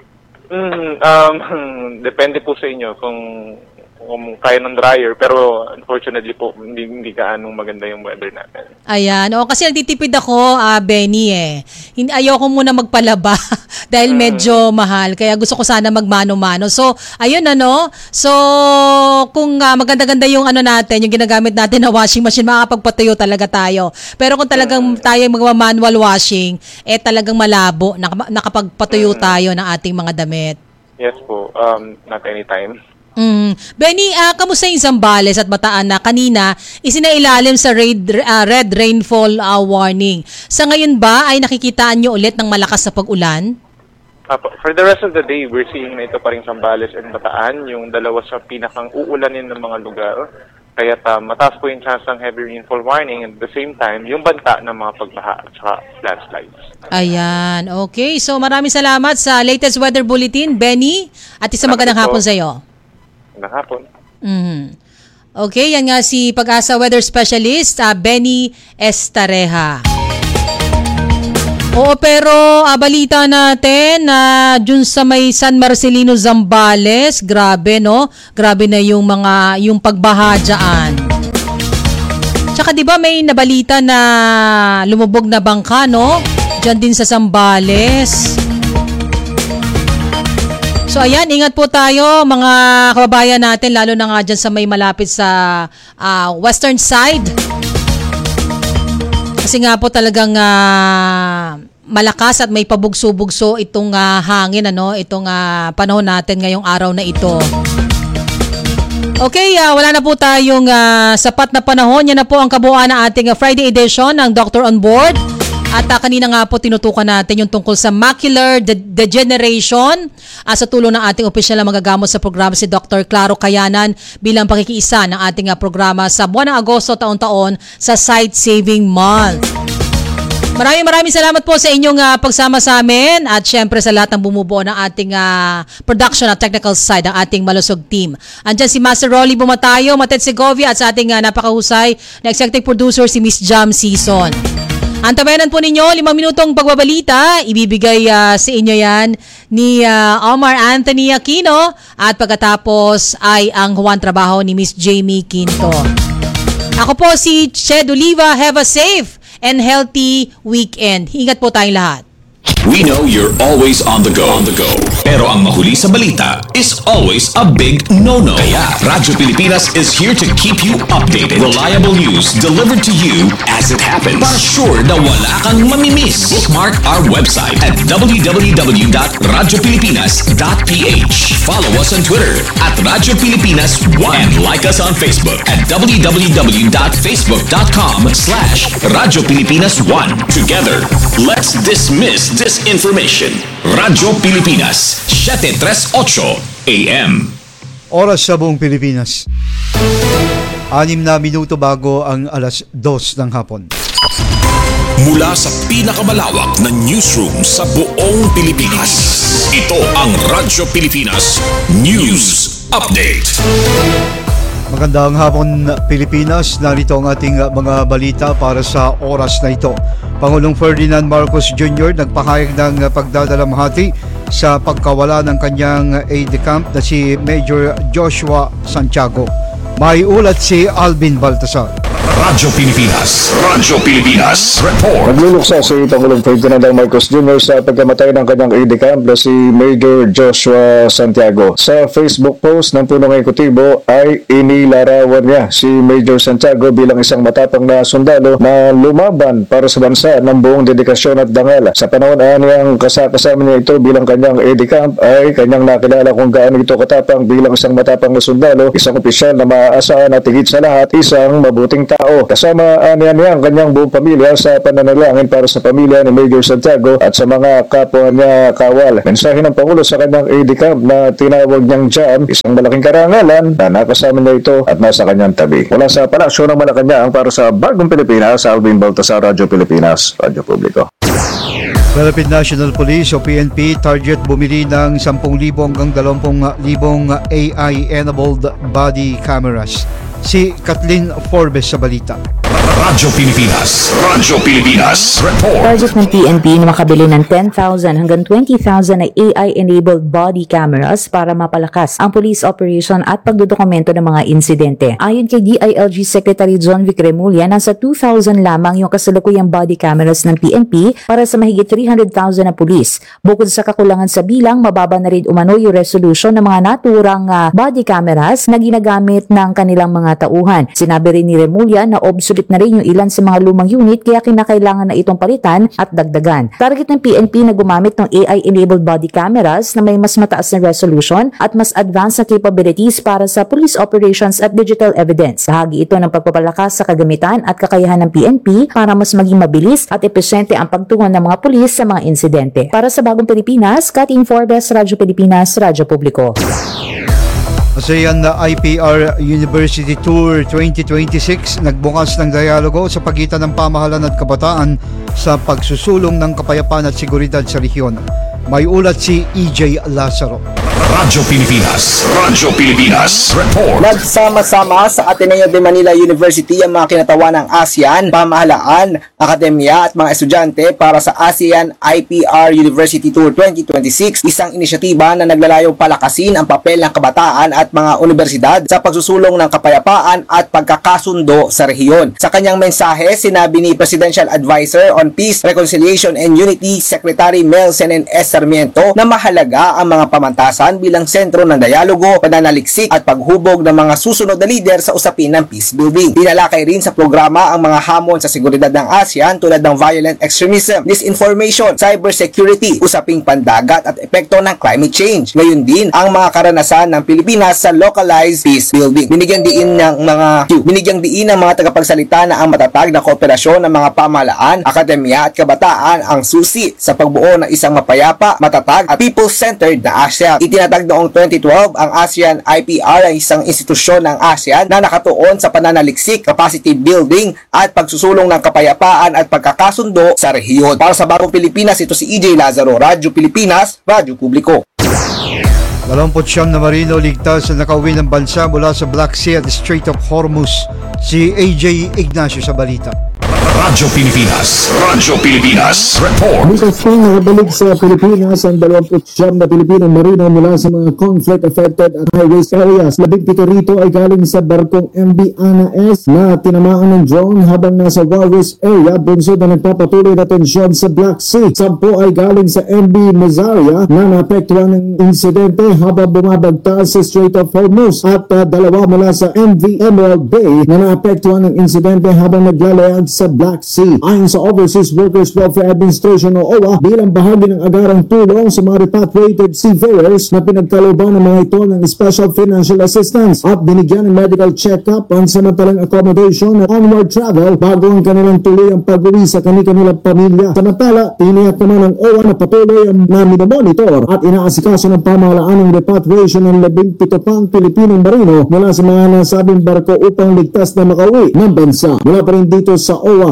Mm, um, depende po sa inyo kung kung kaya ng dryer, pero unfortunately po, hindi, hindi gaanong maganda yung weather natin. Ayan. O, kasi nagtitipid ako, ah, Benny eh. Hindi, ayoko muna magpalaba dahil medyo mahal. Kaya gusto ko sana magmano-mano. So, ayun ano. So, kung uh, maganda-ganda yung ano natin, yung ginagamit natin na washing machine, makakapagpatuyo talaga tayo. Pero kung talagang mm. tayo magma-manual washing, eh talagang malabo. Nak- nakapagpatuyo mm. tayo ng ating mga damit. Yes po. Um, not anytime. Mm. Benny, uh, kamusta yung Zambales at Bataan na kanina isinailalim sa red, uh, red rainfall uh, warning? Sa ngayon ba ay nakikitaan nyo ulit ng malakas na pag-ulan? Uh, for the rest of the day, we're seeing na ito pa rin Zambales and Bataan, yung dalawa sa pinakang uulanin ng mga lugar. Kaya uh, mataas po yung chance ng heavy rainfall warning and at the same time, yung banta ng mga pagbaha at saka landslides. Ayan, okay. So maraming salamat sa latest weather bulletin, Benny, at isang magandang hapon sa iyo. Magandang hapon. Mm-hmm. Okay, yan nga si Pag-asa Weather Specialist, uh, Benny Estareja. Oo, pero uh, balita natin na uh, dun sa may San Marcelino, Zambales, grabe no? Grabe na yung mga, yung pagbaha dyan. Tsaka diba may nabalita na lumubog na bangka, no? Dyan din sa Zambales. So ayan, ingat po tayo mga kababayan natin, lalo na nga dyan sa may malapit sa uh, western side. Kasi nga po talagang uh, malakas at may pabugso-bugso itong uh, hangin, ano, itong uh, panahon natin ngayong araw na ito. Okay, uh, wala na po tayong uh, sapat na panahon. Yan na po ang kabuuan ng ating uh, Friday edition ng Doctor on Board. At uh, kanina nga po tinutukan natin yung tungkol sa macular de- degeneration uh, sa tulong ng ating opisyal na magagamot sa programa si Doctor Claro Kayanan bilang pakikiisa ng ating uh, programa sa buwan ng Agosto taon-taon sa Sight Saving Month. Maraming maraming salamat po sa inyong uh, pagsama sa amin at syempre sa lahat ng bumubuo ng ating uh, production at technical side ng ating malusog team. Andyan si Master Rolly Bumatayo, Matet Segovia at sa ating uh, napakahusay na executive producer si Miss Jam Season. Antabayanan po ninyo, limang minutong pagbabalita, ibibigay uh, sa inyo yan ni uh, Omar Anthony Aquino at pagkatapos ay ang huwan trabaho ni Miss Jamie Quinto. Ako po si Ched Oliva, have a safe and healthy weekend. Ingat po tayong lahat. We know you're always on the go. On the go. Pero ang mahuli sa balita is always a big no-no. Kaya Radyo Pilipinas is here to keep you updated. Reliable news delivered to you as it happens. Para sure na wala kang mamimiss. Bookmark our website at w w w dot radyo pilipinas dot p h. Follow us on Twitter at Radyo Pilipinas one and like us on Facebook at w w w dot facebook dot com slash Radyo Pilipinas one. Together, let's dismiss disinformation. Radyo Pilipinas, seven thirty-eight A M. Oras sa buong Pilipinas. Anim na minuto bago ang alas dos ng hapon. Mula sa pinakamalawak na newsroom sa buong Pilipinas. Ito ang Radyo Pilipinas News Update. Magandang hapon Pilipinas, narito ang ating mga balita para sa oras na ito. Pangulong Ferdinand Marcos Junior nagpahayag ng pagdadalamhati sa pagkawala ng kanyang aide-de-camp na si Major Joshua Santiago. May ulat si Alvin Baltasar. Radyo Pilipinas, Radyo Pilipinas Report. Nagluluksa si Pangulong Ferdinand Marcos Junior sa pagkamatay ng kanyang aide-de-camp na si Major Joshua Santiago. Sa Facebook post ng punong ekutibo ay inilarawan niya si Major Santiago bilang isang matapang na sundalo na lumaban para sa bansa ng buong dedikasyon at dangal. Sa panahon niyang kasama niya ito bilang kanyang aide-de-camp ay kanyang nakilala kung gaano ito katapang bilang isang matapang na sundalo, isang opisyal na maaasahan at higit sa lahat isang mabuting tao. Kasama niya niya ang kanyang buong pamilya sa pananalangin para sa pamilya ni Major Santiago at sa mga kapwa niya kawal. Mensahe ng Pangulo sa kanyang aide-de-camp na tinawag niyang Jam, isang malaking karangalan na nakasama niya ito at nasa kanyang tabi. Mula sa Palasyo ng Malacanang para sa Bagong Pilipinas, Alvin Baltasar, Radyo Pilipinas, Radyo Publiko. Philippine National Police o P N P target bumili ng ten thousand hanggang twenty thousand A I-enabled body cameras. Si Kathleen Forbes sa balita. Radyo Pilipinas, Radyo Pilipinas Report. Target ng P N P na makabili ng ten thousand hanggang twenty thousand na A I-enabled body cameras para mapalakas ang police operation at pagdodokumento ng mga insidente. Ayon kay D I L G Secretary John Vic Remulla, nasa two thousand lamang yung kasalukuyang body cameras ng P N P para sa mahigit three hundred thousand na pulis. Bukod sa kakulangan sa bilang, mababa na rin umano yung resolution ng mga naturang uh, body cameras na ginagamit ng kanilang mga tauhan. Sinabi rin ni Remulla na obsolete na rin yung ilan sa mga lumang unit kaya kinakailangan na itong palitan at dagdagan. Target ng P N P na gumamit ng A I-enabled body cameras na may mas mataas na resolution at mas advanced na capabilities para sa police operations at digital evidence. Bahagi ito ng pagpapalakas sa kagamitan at kakayahan ng P N P para mas maging mabilis at epesyente ang pagtungon ng mga pulis sa mga insidente. Para sa Bagong Pilipinas, Kathleen Forbes, Radyo Pilipinas, Radyo Publiko. ASEAN I P R University Tour twenty twenty-six nagbukas ng dialogo sa pagitan ng pamahalaan at kabataan sa pagsusulong ng kapayapaan at seguridad sa rehiyon. May ulat si E J Lazaro. Radyo Pilipinas, Radyo Pilipinas Report. Nagsama-sama sa Ateneo de Manila University ang mga kinatawan ng ASEAN, pamahalaan, akademya at mga estudyante para sa ASEAN I P R University Tour twenty twenty-six, isang inisyatiba na naglalayong palakasin ang papel ng kabataan at mga universidad sa pagsusulong ng kapayapaan at pagkakasundo sa rehiyon. Sa kanyang mensahe, sinabi ni Presidential Advisor on Peace, Reconciliation and Unity, Secretary Mel Senen S. Sarmiento, na mahalaga ang mga pamantasan bilang sentro ng dialogo, pananaliksik at paghubog ng mga susunod na lider sa usapin ng peace building. Tinalakay rin sa programa ang mga hamon sa seguridad ng ASEAN tulad ng violent extremism, disinformation, cybersecurity, usaping pandagat at epekto ng climate change. Ngayon din ang mga karanasan ng Pilipinas sa localized peace building. Binigyan diin ng mga binigyan diin ng mga tagapagsalita na ang matatag na kooperasyon ng mga pamahalaan, akademya at kabataan ang susi sa pagbuo ng isang mapayapa, matatag at people-centered na ASEAN. Itinatag noong twenty twelve ang ASEAN I P R ay isang institusyon ng ASEAN na nakatuon sa pananaliksik, capacity building at pagsusulong ng kapayapaan at pagkakasundo sa rehiyon. Para sa Bagong Pilipinas, ito si E J Lazaro, Radyo Pilipinas, Radyo Publiko. twenty-nine na marino ligtas na nakauwi ng bansa mula sa Black Sea at Strait of Hormuz. Si A J Ignacio sa balita. Radyo Pilipinas, Radyo Pilipinas Report. Bukas pang nakabalik sa Pilipinas ang twenty-nine na Pilipinong marino mula sa mga conflict-affected at high-risk areas. labing pito rito ay galing sa barkong M V Ana S na tinamaan ng drone habang nasa war-risk area bunsod na nagpapatuloy na tensyon sa Black Sea. Sampo ay galing sa M V Mazaria na naapektuhan ng insidente habang bumabagtas sa Strait of Hormuz at uh, dalawa mula sa M V Emerald Bay na naapektuhan ng insidente habang naglalayag sa Black Sea. Ayon sa Overseas Workers Welfare Administration o O W A, bilang bahagi ng agarang tulong sa mga repatriated seafarers na pinagkalooban ng mga ito ng special financial assistance at binigyan ng medical check-up, pansamantalang accommodation at onward travel bago ang kanilang tuloy ang pag-uwi sa kanilang pamilya. Samantala, tiniyak naman ng O W A na patuloy na minomonitor at inaasikaso ng pamahalaan ng repatriation ng labing pito pang Pilipinong marino mula sa mga nasabing barko upang ligtas na makauwi ng bansa. Mula pa rin dito sa O W A,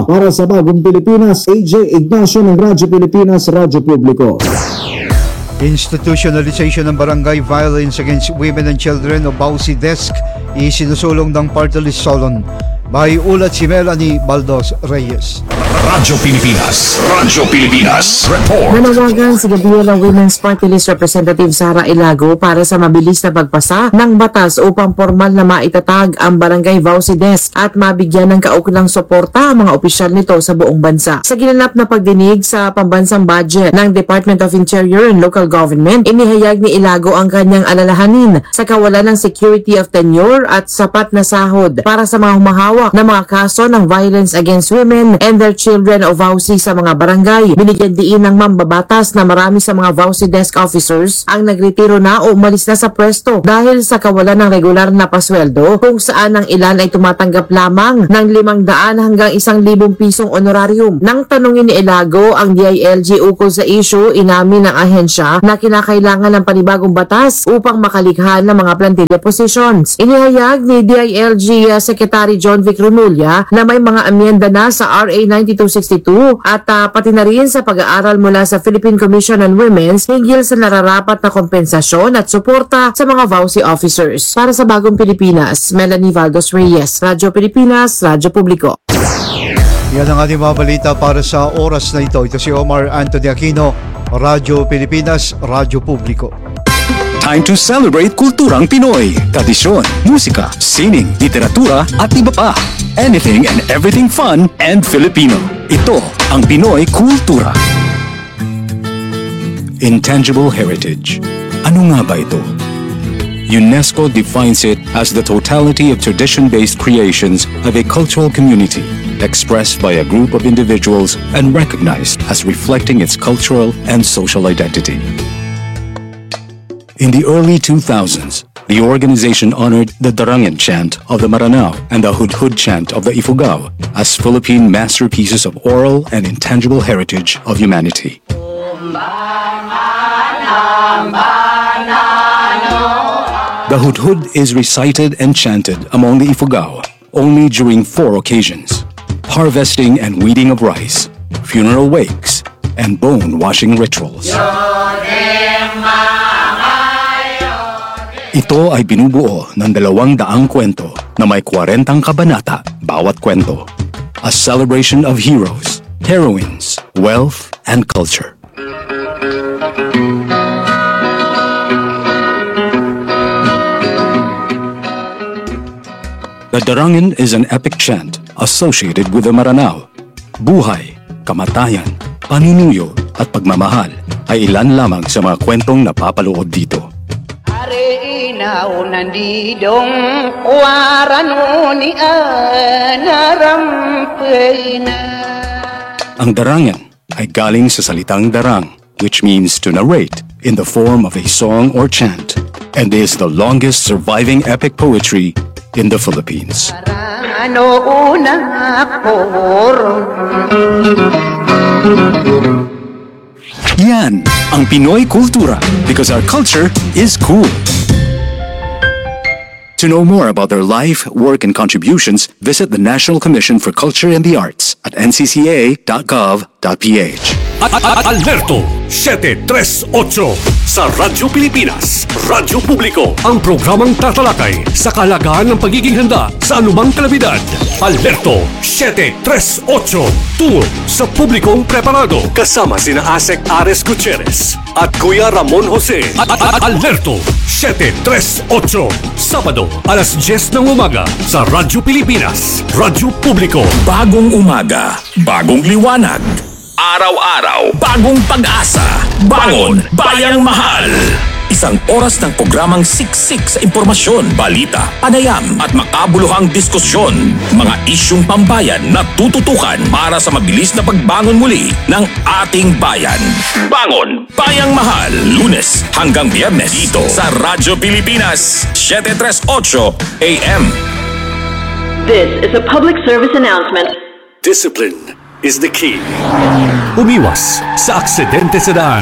para sa Bagong Pilipinas, A J Ignacio ng Radyo Pilipinas, Radyo Publiko. Institutionalization ng Barangay Violence Against Women and Children o B A U C Desk isinusulong ng Party List Solon. May ulat si Melanie Baldos Reyes. Radyo Pilipinas, Radyo Pilipinas, report. Nanawagan si Gabriela Women's Party List Representative Sara Ilago para sa mabilis na pagpasa ng batas upang formal na maitatag ang Barangay V A U C Desk at mabigyan ng kaukulang suporta ang mga opisyal nito sa buong bansa. Sa ginanap na pagdinig sa pambansang budget ng Department of Interior and Local Government, inihayag ni Ilago ang kanyang alalahanin sa kawalan ng security of tenure at sapat na sahod para sa mga humahawak na mga kaso ng violence against women and their children o V A U C sa mga barangay. Binigyan diin ng mambabatas na marami sa mga V A U C desk officers ang nagretiro na o umalis na sa pwesto dahil sa kawalan ng regular na pasweldo, kung saan ang ilan ay tumatanggap lamang ng limang daan hanggang isang libong pisong honorarium. Nang tanungin ni Ilago ang D I L G ukol sa issue, inamin ng ahensya na kinakailangan ng panibagong batas upang makalikha ng mga plantilla positions. Inihayag ni D I L G uh, Secretary John Vic Remulla na may mga amyenda na sa R A ninety-two sixty-two at uh, pati na rin sa pag-aaral mula sa Philippine Commission on Women's hinggil sa nararapat na kompensasyon at suporta sa mga V A U C officers. Para sa Bagong Pilipinas, Melanie Baldos Reyes, Radyo Pilipinas, Radyo Publiko. Yan ang ating mga balita para sa oras na ito. Ito si Omar Anthony Aquino, Radyo Pilipinas, Radyo Publiko. Time to celebrate kulturang Pinoy, tradisyon, musika, sining, literatura at iba pa. Anything and everything fun and Filipino. Ito ang Pinoy Kultura. Intangible heritage. Ano nga ba ito? UNESCO defines it as the totality of tradition-based creations of a cultural community, expressed by a group of individuals and recognized as reflecting its cultural and social identity. In the early two thousands, the organization honored the Darangan chant of the Maranao and the Hudhud chant of the Ifugao as Philippine masterpieces of oral and intangible heritage of humanity. The Hudhud is recited and chanted among the Ifugao only during four occasions: harvesting and weeding of rice, funeral wakes, and bone-washing rituals. Ito ay binubuo ng dalawang daang kwento na may kwarentang kabanata bawat kwento. A celebration of heroes, heroines, wealth, and culture. The Darangan is an epic chant associated with the Maranao. Buhay, kamatayan, paninuyo, at pagmamahal ay ilan lamang sa mga kwentong napapaloob dito. Inaw nandidong warano ni anarampe na. Ang darangan ay galing sa salitang darang, which means to narrate in the form of a song or chant, and is the longest surviving epic poetry in the Philippines. Ano unang akor? Yan ang Pinoy Kultura, because our culture is cool. To know more about their life, work, and contributions, visit the National Commission for Culture and the Arts at n c c a dot gov dot p h. Alerto seven tres eight sa Radyo Pilipinas, Radyo Publiko, ang programang tatalakay sa kalagahan ng pagiging handa sa anumang kalamidad. Alerto seven tres eight tungo sa publikong preparado kasama sina Asek Ares Gutierrez at Kuya Ramon Jose. Alerto seven tres eight Sabado alas diyes ng umaga sa Radyo Pilipinas, Radyo Publiko. Bagong umaga, bagong liwanag. Araw-araw, bagong pag-asa. Bangon, Bayang Mahal. Isang oras ng programang siksik sa impormasyon, balita, panayam at makabuluhang diskusyon. Mga isyung pambayan na tututukan para sa mabilis na pagbangon muli ng ating bayan. Bangon, Bayang Mahal. Lunes hanggang Biyernes dito sa Radyo Pilipinas, seven tres eight A M. This is a public service announcement. Discipline is the key. Umiwas sa aksidente sa daan.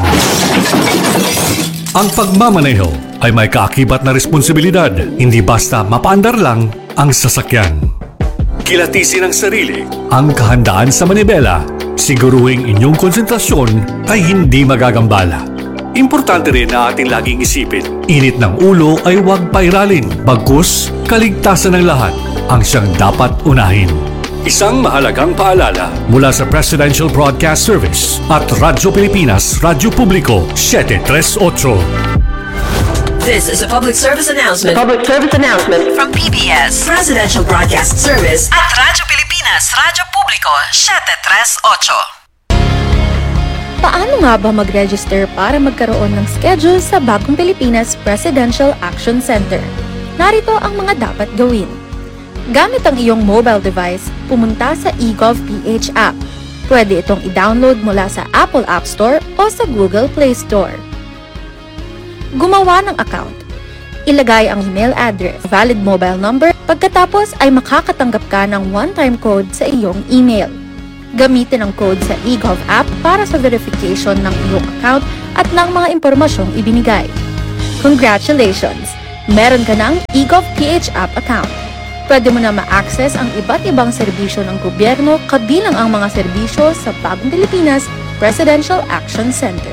Ang pagmamaneho ay may kaakibat na responsibilidad, hindi basta mapaandar lang ang sasakyan. kilatisin ang sarili. Ang kahandaan sa manibela, siguruhing inyong konsentrasyon ay hindi magagambala. Importante rin na ating laging isipin, init ng ulo ay huwag pairalin, bagkus kaligtasan ng lahat ang siyang dapat unahin. Isang mahalagang paalala mula sa Presidential Broadcast Service at Radyo Pilipinas, Radyo Publiko, seven three eight. This is a public service announcement. Public service announcement From P B S, Presidential Broadcast Service at Radyo Pilipinas, Radyo Publiko, seven three eight. Paano nga ba mag-register para magkaroon ng schedule sa Bagong Pilipinas Presidential Action Center? Narito ang mga dapat gawin. Gamit ang iyong mobile device, pumunta sa eGovPH app. Pwede itong i-download mula sa Apple App Store o sa Google Play Store. Gumawa ng account. Ilagay ang email address, valid mobile number, pagkatapos ay makakatanggap ka ng one-time code sa iyong email. Gamitin ang code sa eGov app para sa verification ng iyong account at ng mga impormasyong ibinigay. Congratulations! Meron ka ng eGovPH app account. Pwede mo na ma-access ang iba't ibang serbisyo ng gobyerno kabilang ang mga serbisyo sa Bagong Pilipinas Presidential Action Center.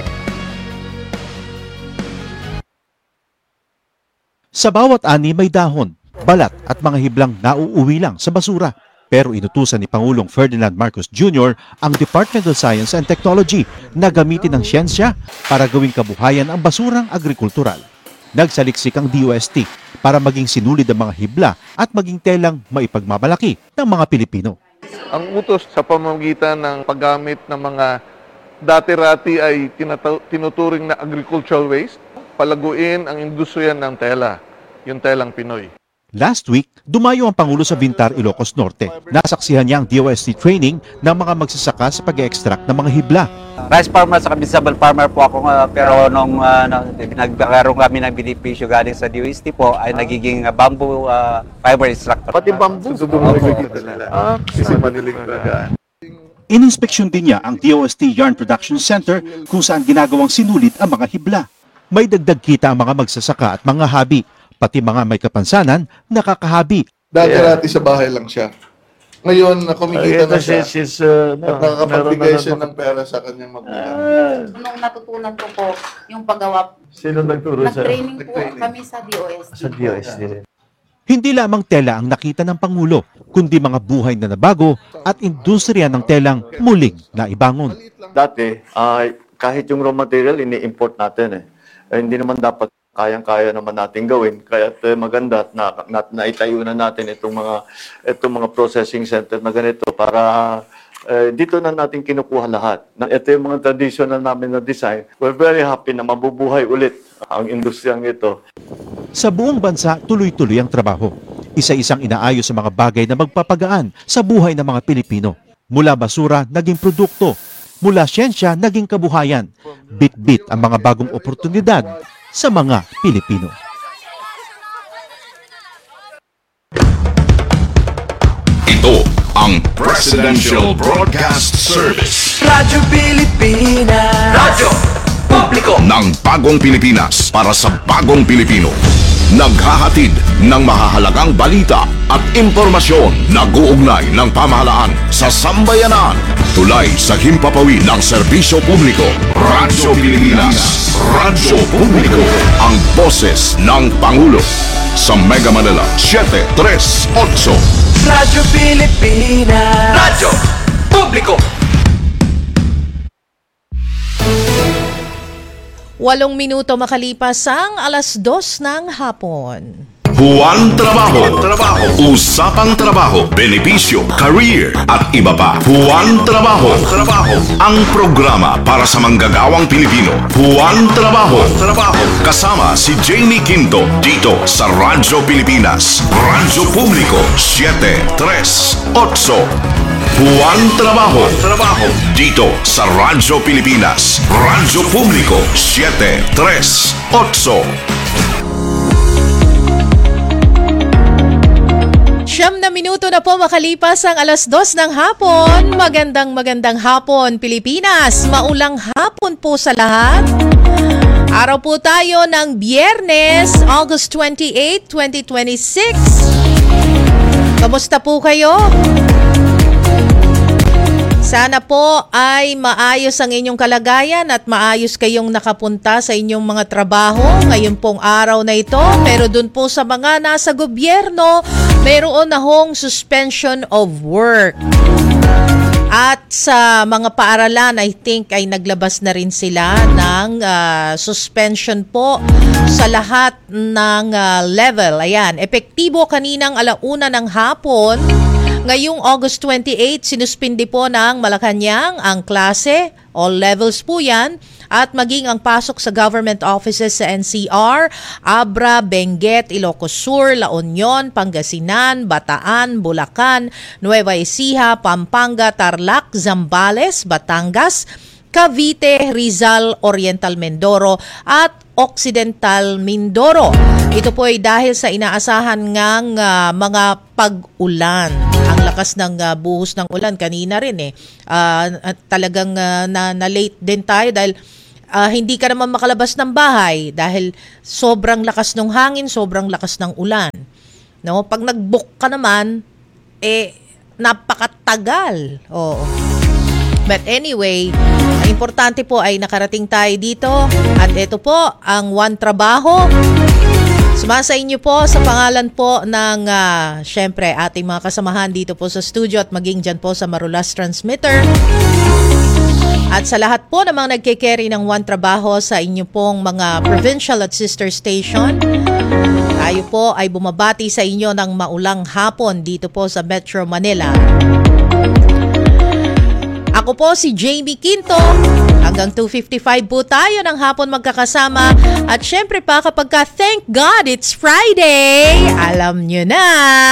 Sa bawat ani may dahon, balat at mga hiblang nauuwi lang sa basura. Pero inutusan ni Pangulong Ferdinand Marcos Junior ang Department of Science and Technology na gamitin ang siyensya para gawing kabuhayan ang basurang agrikultural. Nagsaliksik ang D O S T para maging sinulid ang mga hibla at maging telang maipagmamalaki ng mga Pilipino. Ang utos sa pamamagitan ng paggamit ng mga dati-rati ay tinuturing na agricultural waste, palaguin ang industriya ng tela, yung telang Pinoy. Last week, dumayo ang Pangulo sa Vintar, Ilocos Norte. Nasaksihan niya ang D O S T training ng mga magsasaka sa pag-extract ng mga hibla. Rice farmer sa vegetable farmer po ako, uh, pero nung uh, nagkaroon kami ng benepisyo galing sa D O S T po ay nagiging uh, bamboo uh, fiber extractor. Pati bamboo? Ah, kasi madaling talaga. Ininspeksyon din niya ang D O S T Yarn Production Center kung saan ginagawang sinulit ang mga hibla. May dagdag kita ang mga magsasaka at mga habi, pati mga may kapansanan, nakakahabi. Dati-rati sa bahay lang siya. Ngayon, kumikita na siya she's, uh, at nakakapagbigay siya ng pera sa kanyang magulang. Nung natutunan ko po yung paggawa, Sino nagturo sa? nag-training po kami sa D O S T. Sa D O S T rin. Hindi lamang tela ang nakita ng Pangulo, kundi mga buhay na nabago at industriya ng telang muling naibangon. Dati, uh, kahit yung raw material, ini-import natin eh. eh hindi naman dapat kayang-kaya naman natin gawin. Kaya uh, maganda na, na naitayo na natin itong mga itong mga processing center na ganito para uh, dito na natin kinukuha lahat. Ito yung mga traditional namin na design. We're very happy na mabubuhay ulit ang industriyang ito. Sa buong bansa, tuloy-tuloy ang trabaho. Isa-isang inaayos sa mga bagay na magpapagaan sa buhay ng mga Pilipino. Mula basura, naging produkto. Mula siyensya, naging kabuhayan. Bit-bit ang mga bagong oportunidad sa mga Pilipino. Ito ang Presidential Broadcast Service. Radyo Pilipinas. Radyo Publiko ng Bagong Pilipinas para sa Bagong Pilipino. Naghahatid ng mahahalagang balita at impormasyon na guugnay ng pamahalaan sa sambayanan. Tulay sa himpapawid ng serbisyo publiko. Radyo Pilipinas. Radyo Publiko. Ang boses ng Pangulo. Sa Mega Manila, seven three eight. Radyo Pilipinas. Radyo Publiko. Walong minuto makalipas ang alas dos ng hapon. Buwan Trabaho. Trabaho. Usapang trabaho, benepisyo, career at iba pa. Buwan Trabaho. Trabaho. Ang programa para sa manggagawang Pilipino. Buwan Trabaho. Trabaho. Kasama si Jamie Quinto dito sa Radyo Pilipinas. Radyo Publiko seven three eight. Buwan Trabaho. Trabaho. Dito sa Radyo Pilipinas. Radyo Publiko seven three eight. Siyam na minuto na po makalipas ang alas dos ng hapon. Magandang magandang hapon, Pilipinas. Maulang hapon po sa lahat. Araw po tayo ng Biyernes, August twenty-eighth, twenty twenty-six. Kamusta po kayo? Sana po ay maayos ang inyong kalagayan at maayos kayong nakapunta sa inyong mga trabaho ngayon pong araw na ito. Pero dun po sa mga nasa gobyerno, mayroon na hong suspension of work. At sa mga paaralan, I think ay naglabas na rin sila ng uh, suspension po sa lahat ng uh, level. Ayan, epektibo kaninang alauna ng hapon. Ngayong August twenty-eighth, sinuspindi po ng Malacanang ang klase, all levels po yan, at maging ang pasok sa government offices sa N C R, Abra, Benguet, Ilocos Sur, La Union, Pangasinan, Bataan, Bulacan, Nueva Ecija, Pampanga, Tarlac, Zambales, Batangas, Cavite, Rizal, Oriental Mindoro at Occidental Mindoro. Ito po ay dahil sa inaasahan ngang uh, mga pag-ulan. Ang lakas ng uh, buhos ng ulan kanina rin eh. Uh, talagang uh, na, na late din tayo dahil uh, hindi ka naman makalabas ng bahay dahil sobrang lakas ng hangin, sobrang lakas ng ulan. No, pag nag-book ka naman eh napakatagal. Oo. But anyway, ang importante po ay nakarating tayo dito at ito po ang One Trabaho. Sumasa inyo po sa pangalan po ng uh, syempre ating mga kasamahan dito po sa studio at maging dyan po sa Marulas Transmitter. At sa lahat po namang nagke-carry ng One Trabaho sa inyo pong mga provincial at sister station, tayo po ay bumabati sa inyo ng maulang hapon dito po sa Metro Manila. Ako po si Jamie Quinto. Hanggang two fifty-five po tayo ng hapon magkakasama. At syempre pa kapag ka, thank God it's Friday, alam nyo na,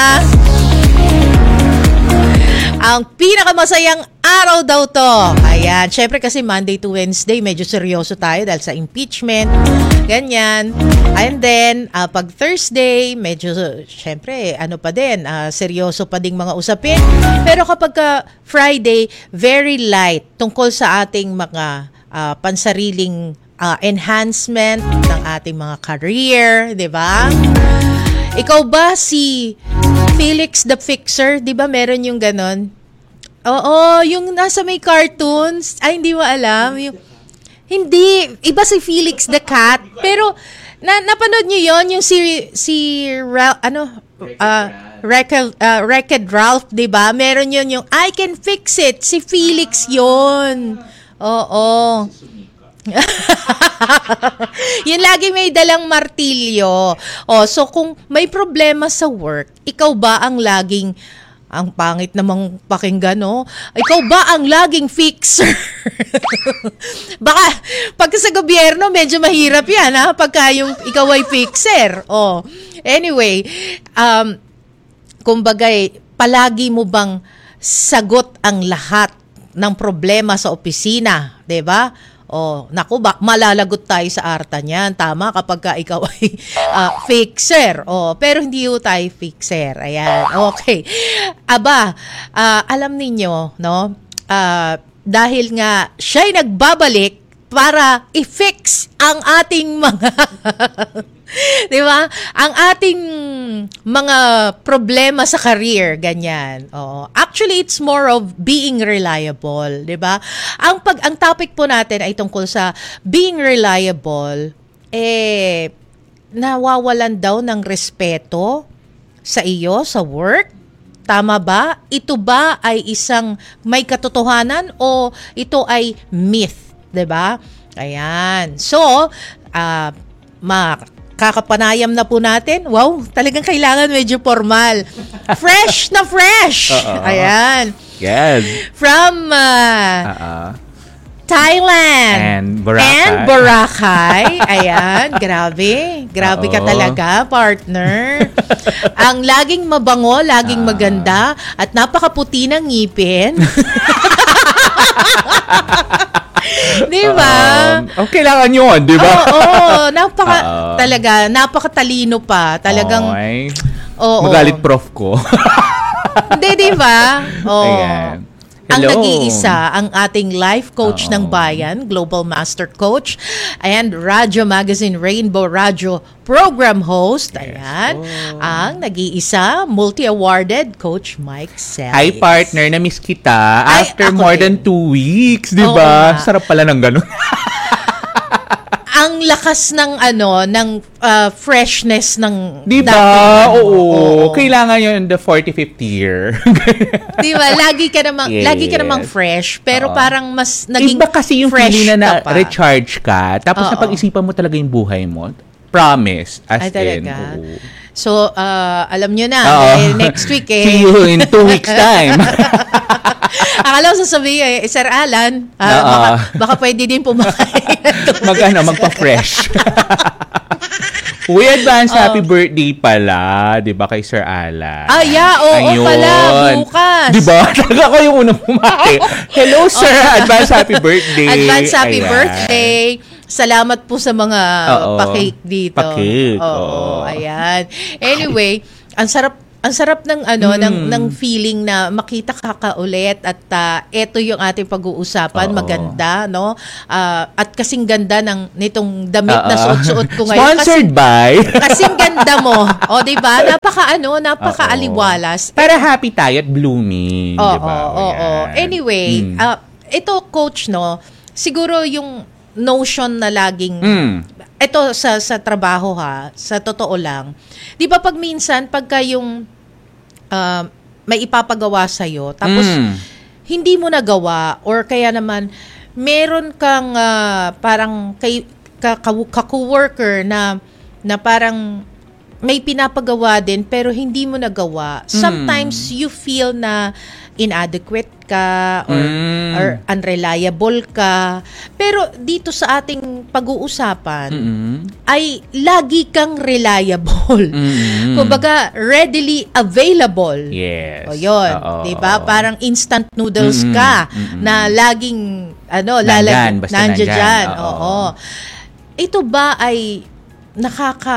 ang pinakamasayang araw daw to. Ayan, syempre kasi Monday to Wednesday, medyo seryoso tayo dahil sa impeachment. Ganyan. And then, uh, pag Thursday, medyo, syempre, ano pa din, uh, seryoso pa ding mga usapin. Pero kapag ka Friday, very light tungkol sa ating mga uh, pansariling uh, enhancement ng ating mga career, di ba? Ikaw ba si Felix the Fixer? Di ba meron yung ganon? Oo, yung nasa may cartoons. Ay, hindi mo alam. Yung, hindi, iba si Felix the Cat. Pero, na, napanood nyo yon yung si, si Ra, ano, uh, Wrecked uh, Wrecked Ralph, di ba? Meron yun yung, I can fix it. Si Felix yon. Oo. Yun lagi may dalang martilyo. Oh, so kung may problema sa work, ikaw ba ang laging, ang pangit namang pakinggan, no? Ikaw ba ang laging fixer? Baka pagka sa gobyerno medyo mahirap yan, ha? Pagka yung ikaw ay fixer. Oh. Anyway, um kumbaga, palagi mo bang sagot ang lahat ng problema sa opisina, 'di ba? Oh, naku, ba, malalagot tayo sa arta niyan. Tama kapag ka ikaw ay uh, fixer. Oh, pero hindi ho tayo fixer. Ayan. Okay. Aba, uh, alam ninyo, no? Uh, dahil nga siya'y nagbabalik para i-fix ang ating mga di ba? Ang ating mga problema sa career, ganyan. Oo. Actually, it's more of being reliable, di ba? Ang pag ang topic po natin ay tungkol sa being reliable, eh nawawalan daw ng respeto sa iyo sa work. Tama ba? Ito ba ay isang may katotohanan o ito ay myth, di ba? Ayan. So, uh, ma kakapanayam na po natin. Wow, talagang kailangan medyo formal. Fresh na fresh. Uh-oh. Ayan. Yes. From uh, uh-uh. Thailand. And Boracay. And Boracay. Ayan, grabe. Grabe Uh-oh. Ka talaga, partner. Ang laging mabango, laging uh. maganda, at napakaputi ng ngipin. Di ba? Um, oh, kailangan yun, di ba? Oo, oh, napaka, uh, talaga, napakatalino pa. Talagang, oo. Magalit prof ko. Hindi, di ba? Oo. Ayan. ang Hello. nag-iisa, ang ating life coach ng bayan, Global Master Coach, and Radyo Magazine Rainbow Radio program host. Ayan, ang nag-iisa, multi-awarded Coach Mike Celis. Hi partner, na-miss kita Ay, after ako more din. than two weeks, di Oo ba? nga. Sarap pala ng ganun. Ang lakas ng ano, ng uh, freshness ng Di ba? dating, ano, Oo. Kailangan yun the forty-fifth year. Di ba? Lagi ka namang, Yes. lagi ka namang fresh, pero Oo. parang mas naging Iba kasi yung fresh feeling na ka pa. na-recharge ka, tapos Oo. napag-isipan mo talaga yung buhay mo. Promise. As Ay, in. talaga? Oo. So, uh, alam nyo na, Oo. eh, next week eh. See you in two weeks time. Akala ko sasabihin, eh, Sir Alan, ah, Oo. baka, baka pwede din pumakay. Mag ano, magpa-fresh. Uy, advance happy birthday pala, 'di ba kay Sir Alan? Ah, yeah, oo Ayun. pala, bukas. 'Di ba? Talaga ako yung unang pumati. Hello sir, advance happy birthday. Advance happy Ayan. birthday. Salamat po sa mga Oo. pa-cake dito. Pa-cake, Oo, oo. ayan. Anyway, ang sarap ang sarap ng ano Mm. ng ng feeling na makita ka kaulit at uh, ito yung ating pag-uusapan. Oo. Maganda, no? Ah, at kasing ganda ng nitong damit na Oo. suot-suot ko ngayon. Sponsored by. Kasing ganda mo. O, di ba? Napaka ano, napaka aliwalas. Para happy tayo at blooming, Oo, 'di ba? oo, oo. Anyway, Mm. ah, ito coach, no, siguro yung notion na laging, Mm. ito sa sa trabaho ha, sa totoo lang, di ba pag minsan, pagka yung ah, may ipapagawa sa'yo, tapos Mm. hindi mo nagawa, or kaya naman, meron kang ah, parang kay, ka, ka, ka-coworker na, na parang may pinapagawa din pero hindi mo nagawa. Sometimes you feel na inadequate ka or, Mm. or unreliable ka. Pero dito sa ating pag-uusapan Mm-mm. ay lagi kang reliable. Mm-mm. Kumbaga, readily available. Yes. O yun, Oo, 'di ba? oo. Parang instant noodles Mm-mm, ka mm-mm. na laging ano, Nandyan, lalag basta nandiyan nandyan, dyan. oo. Oo. Ito ba ay nakaka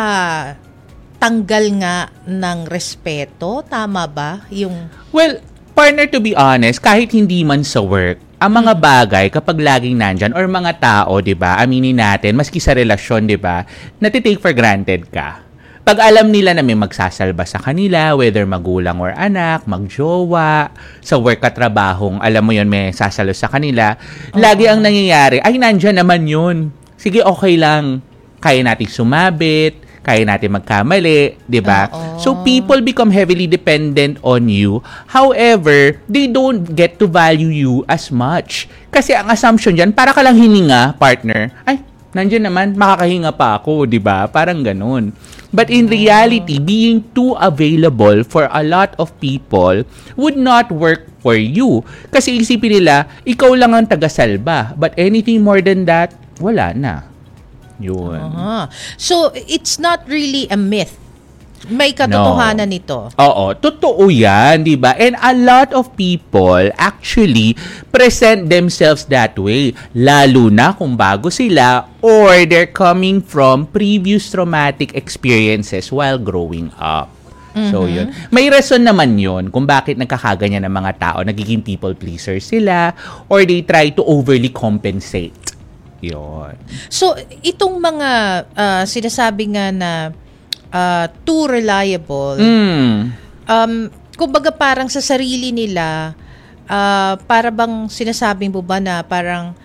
tanggal nga ng respeto? Tama ba? Yung Well, partner, to be honest, kahit hindi man sa work, ang mga bagay kapag laging nandyan or mga tao, 'di ba? Aminin natin, maski sa relasyon, 'di ba? Natitake for granted ka. Pag alam nila na may magsasalba sa kanila, whether magulang or anak, magjowa, sa work at trabahong, alam mo yon may sasalo sa kanila, lagi ang nangyayari, ay nandyan naman yun. Sige, okay lang. Kaya natin sumabit, kaya natin magkamali, 'di ba? So people become heavily dependent on you. However, they don't get to value you as much. Kasi ang assumption diyan, para ka lang hininga, partner. Ay, nandiyan naman, makakahinga pa ako, 'di ba? Parang ganun. But in reality, being too available for a lot of people would not work for you. Kasi isipin nila, ikaw lang ang taga-salba. But anything more than that, wala na. Yun. Aha. So, it's not really a myth. May katotohanan nito. Oo, totoo yan, di ba? And a lot of people actually present themselves that way. Lalo na kung bago sila or they're coming from previous traumatic experiences while growing up. So, Mhm. yun. May reason naman yun kung bakit nagkakaganyan ng mga tao. Nagiging people pleaser sila or they try to overly compensate. Yun. So, itong mga ah, sinasabi nga na ah, too reliable, Mm. um, kumbaga parang sa sarili nila, ah, para bang sinasabi mo ba na parang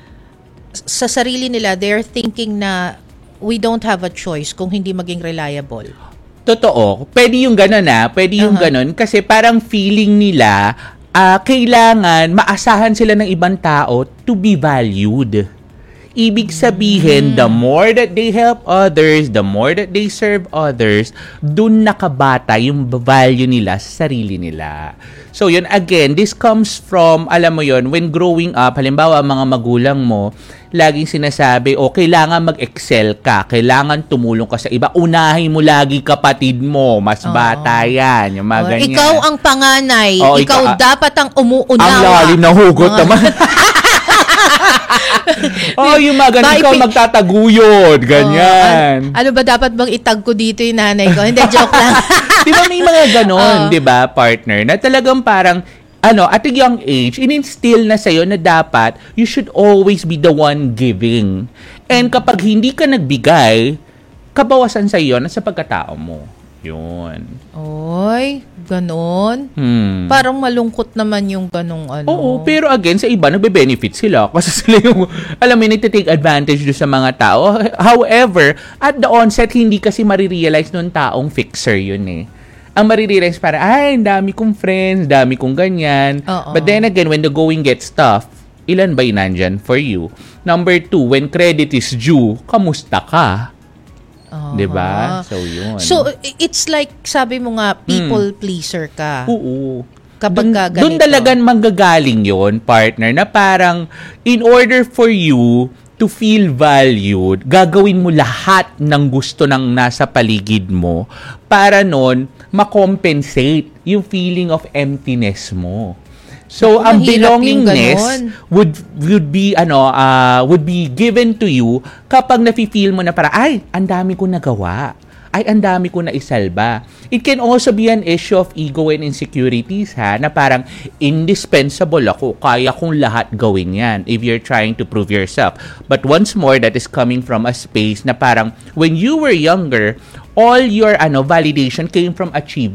sa sarili nila, they're thinking na we don't have a choice kung hindi maging reliable. Totoo. Pwede yung gano'n na. Pwede yung Uh-huh. gano'n kasi parang feeling nila ah, kailangan maasahan sila ng ibang tao to be valued. Ibig sabihin, the more that they help others, the more that they serve others, dun nakabata yung value nila sa sarili nila. So yun, again, this comes from, alam mo yun, when growing up, halimbawa mga magulang mo, laging sinasabi, o kailangan mag-excel ka, kailangan tumulong ka sa iba, unahin mo lagi kapatid mo, mas bata yan, yung mga Or, ganyan. ikaw ang panganay, Oo, ikaw ikaw- dapat ang umuunawa. Ang lalim na hugot Mga- naman. Oh, yung mga ganun, Ba, ikaw ipi- magtataguyod, ganyan. Oh, an- ano ba dapat bang itag ko dito yung nanay ko? Hindi, joke lang. Di ba may mga ganon, di ba, partner, na talagang parang ano, at a young age, in-instill na sa'yo na dapat you should always be the one giving. And kapag hindi ka nagbigay, kabawasan sa'yo na sa pagkatao mo. Yun. Oy, ganon. Hmm. Parang malungkot naman yung ganong ano. Oo, pero again, sa iba, nagbe-benefit sila. Kasi sila yung, alam mo, nagtitake advantage do sa mga tao. However, at the onset, hindi kasi marirealize nung taong fixer yun eh. Ang marirealize para, ay, dami kong friends, dami kong ganyan. Oo. But then again, when the going gets tough, ilan ba'y nandyan for you? Number two, when credit is due, kamusta ka? Uh-huh. Diba? So, yun. So, it's like, sabi mo nga, people pleaser ka. Oo. Kapag ka ganito. Doon talagang manggagaling yon, partner, na parang in order for you to feel valued, gagawin mo lahat ng gusto ng nasa paligid mo para nun makompensate yung feeling of emptiness mo. So, Naku, ang mahirap yung belongingness ganon. would would be ano uh, would be given to you kapag nafi-feel mo na para ay ang dami ko nagawa, ay ang dami ko na isalba. It can also be an issue of ego and insecurities, ha, na parang indispensable ako, kaya kong lahat gawin yan if you're trying to prove yourself. But once more, that is coming from a space na parang when you were younger, all your ano validation came from achievement.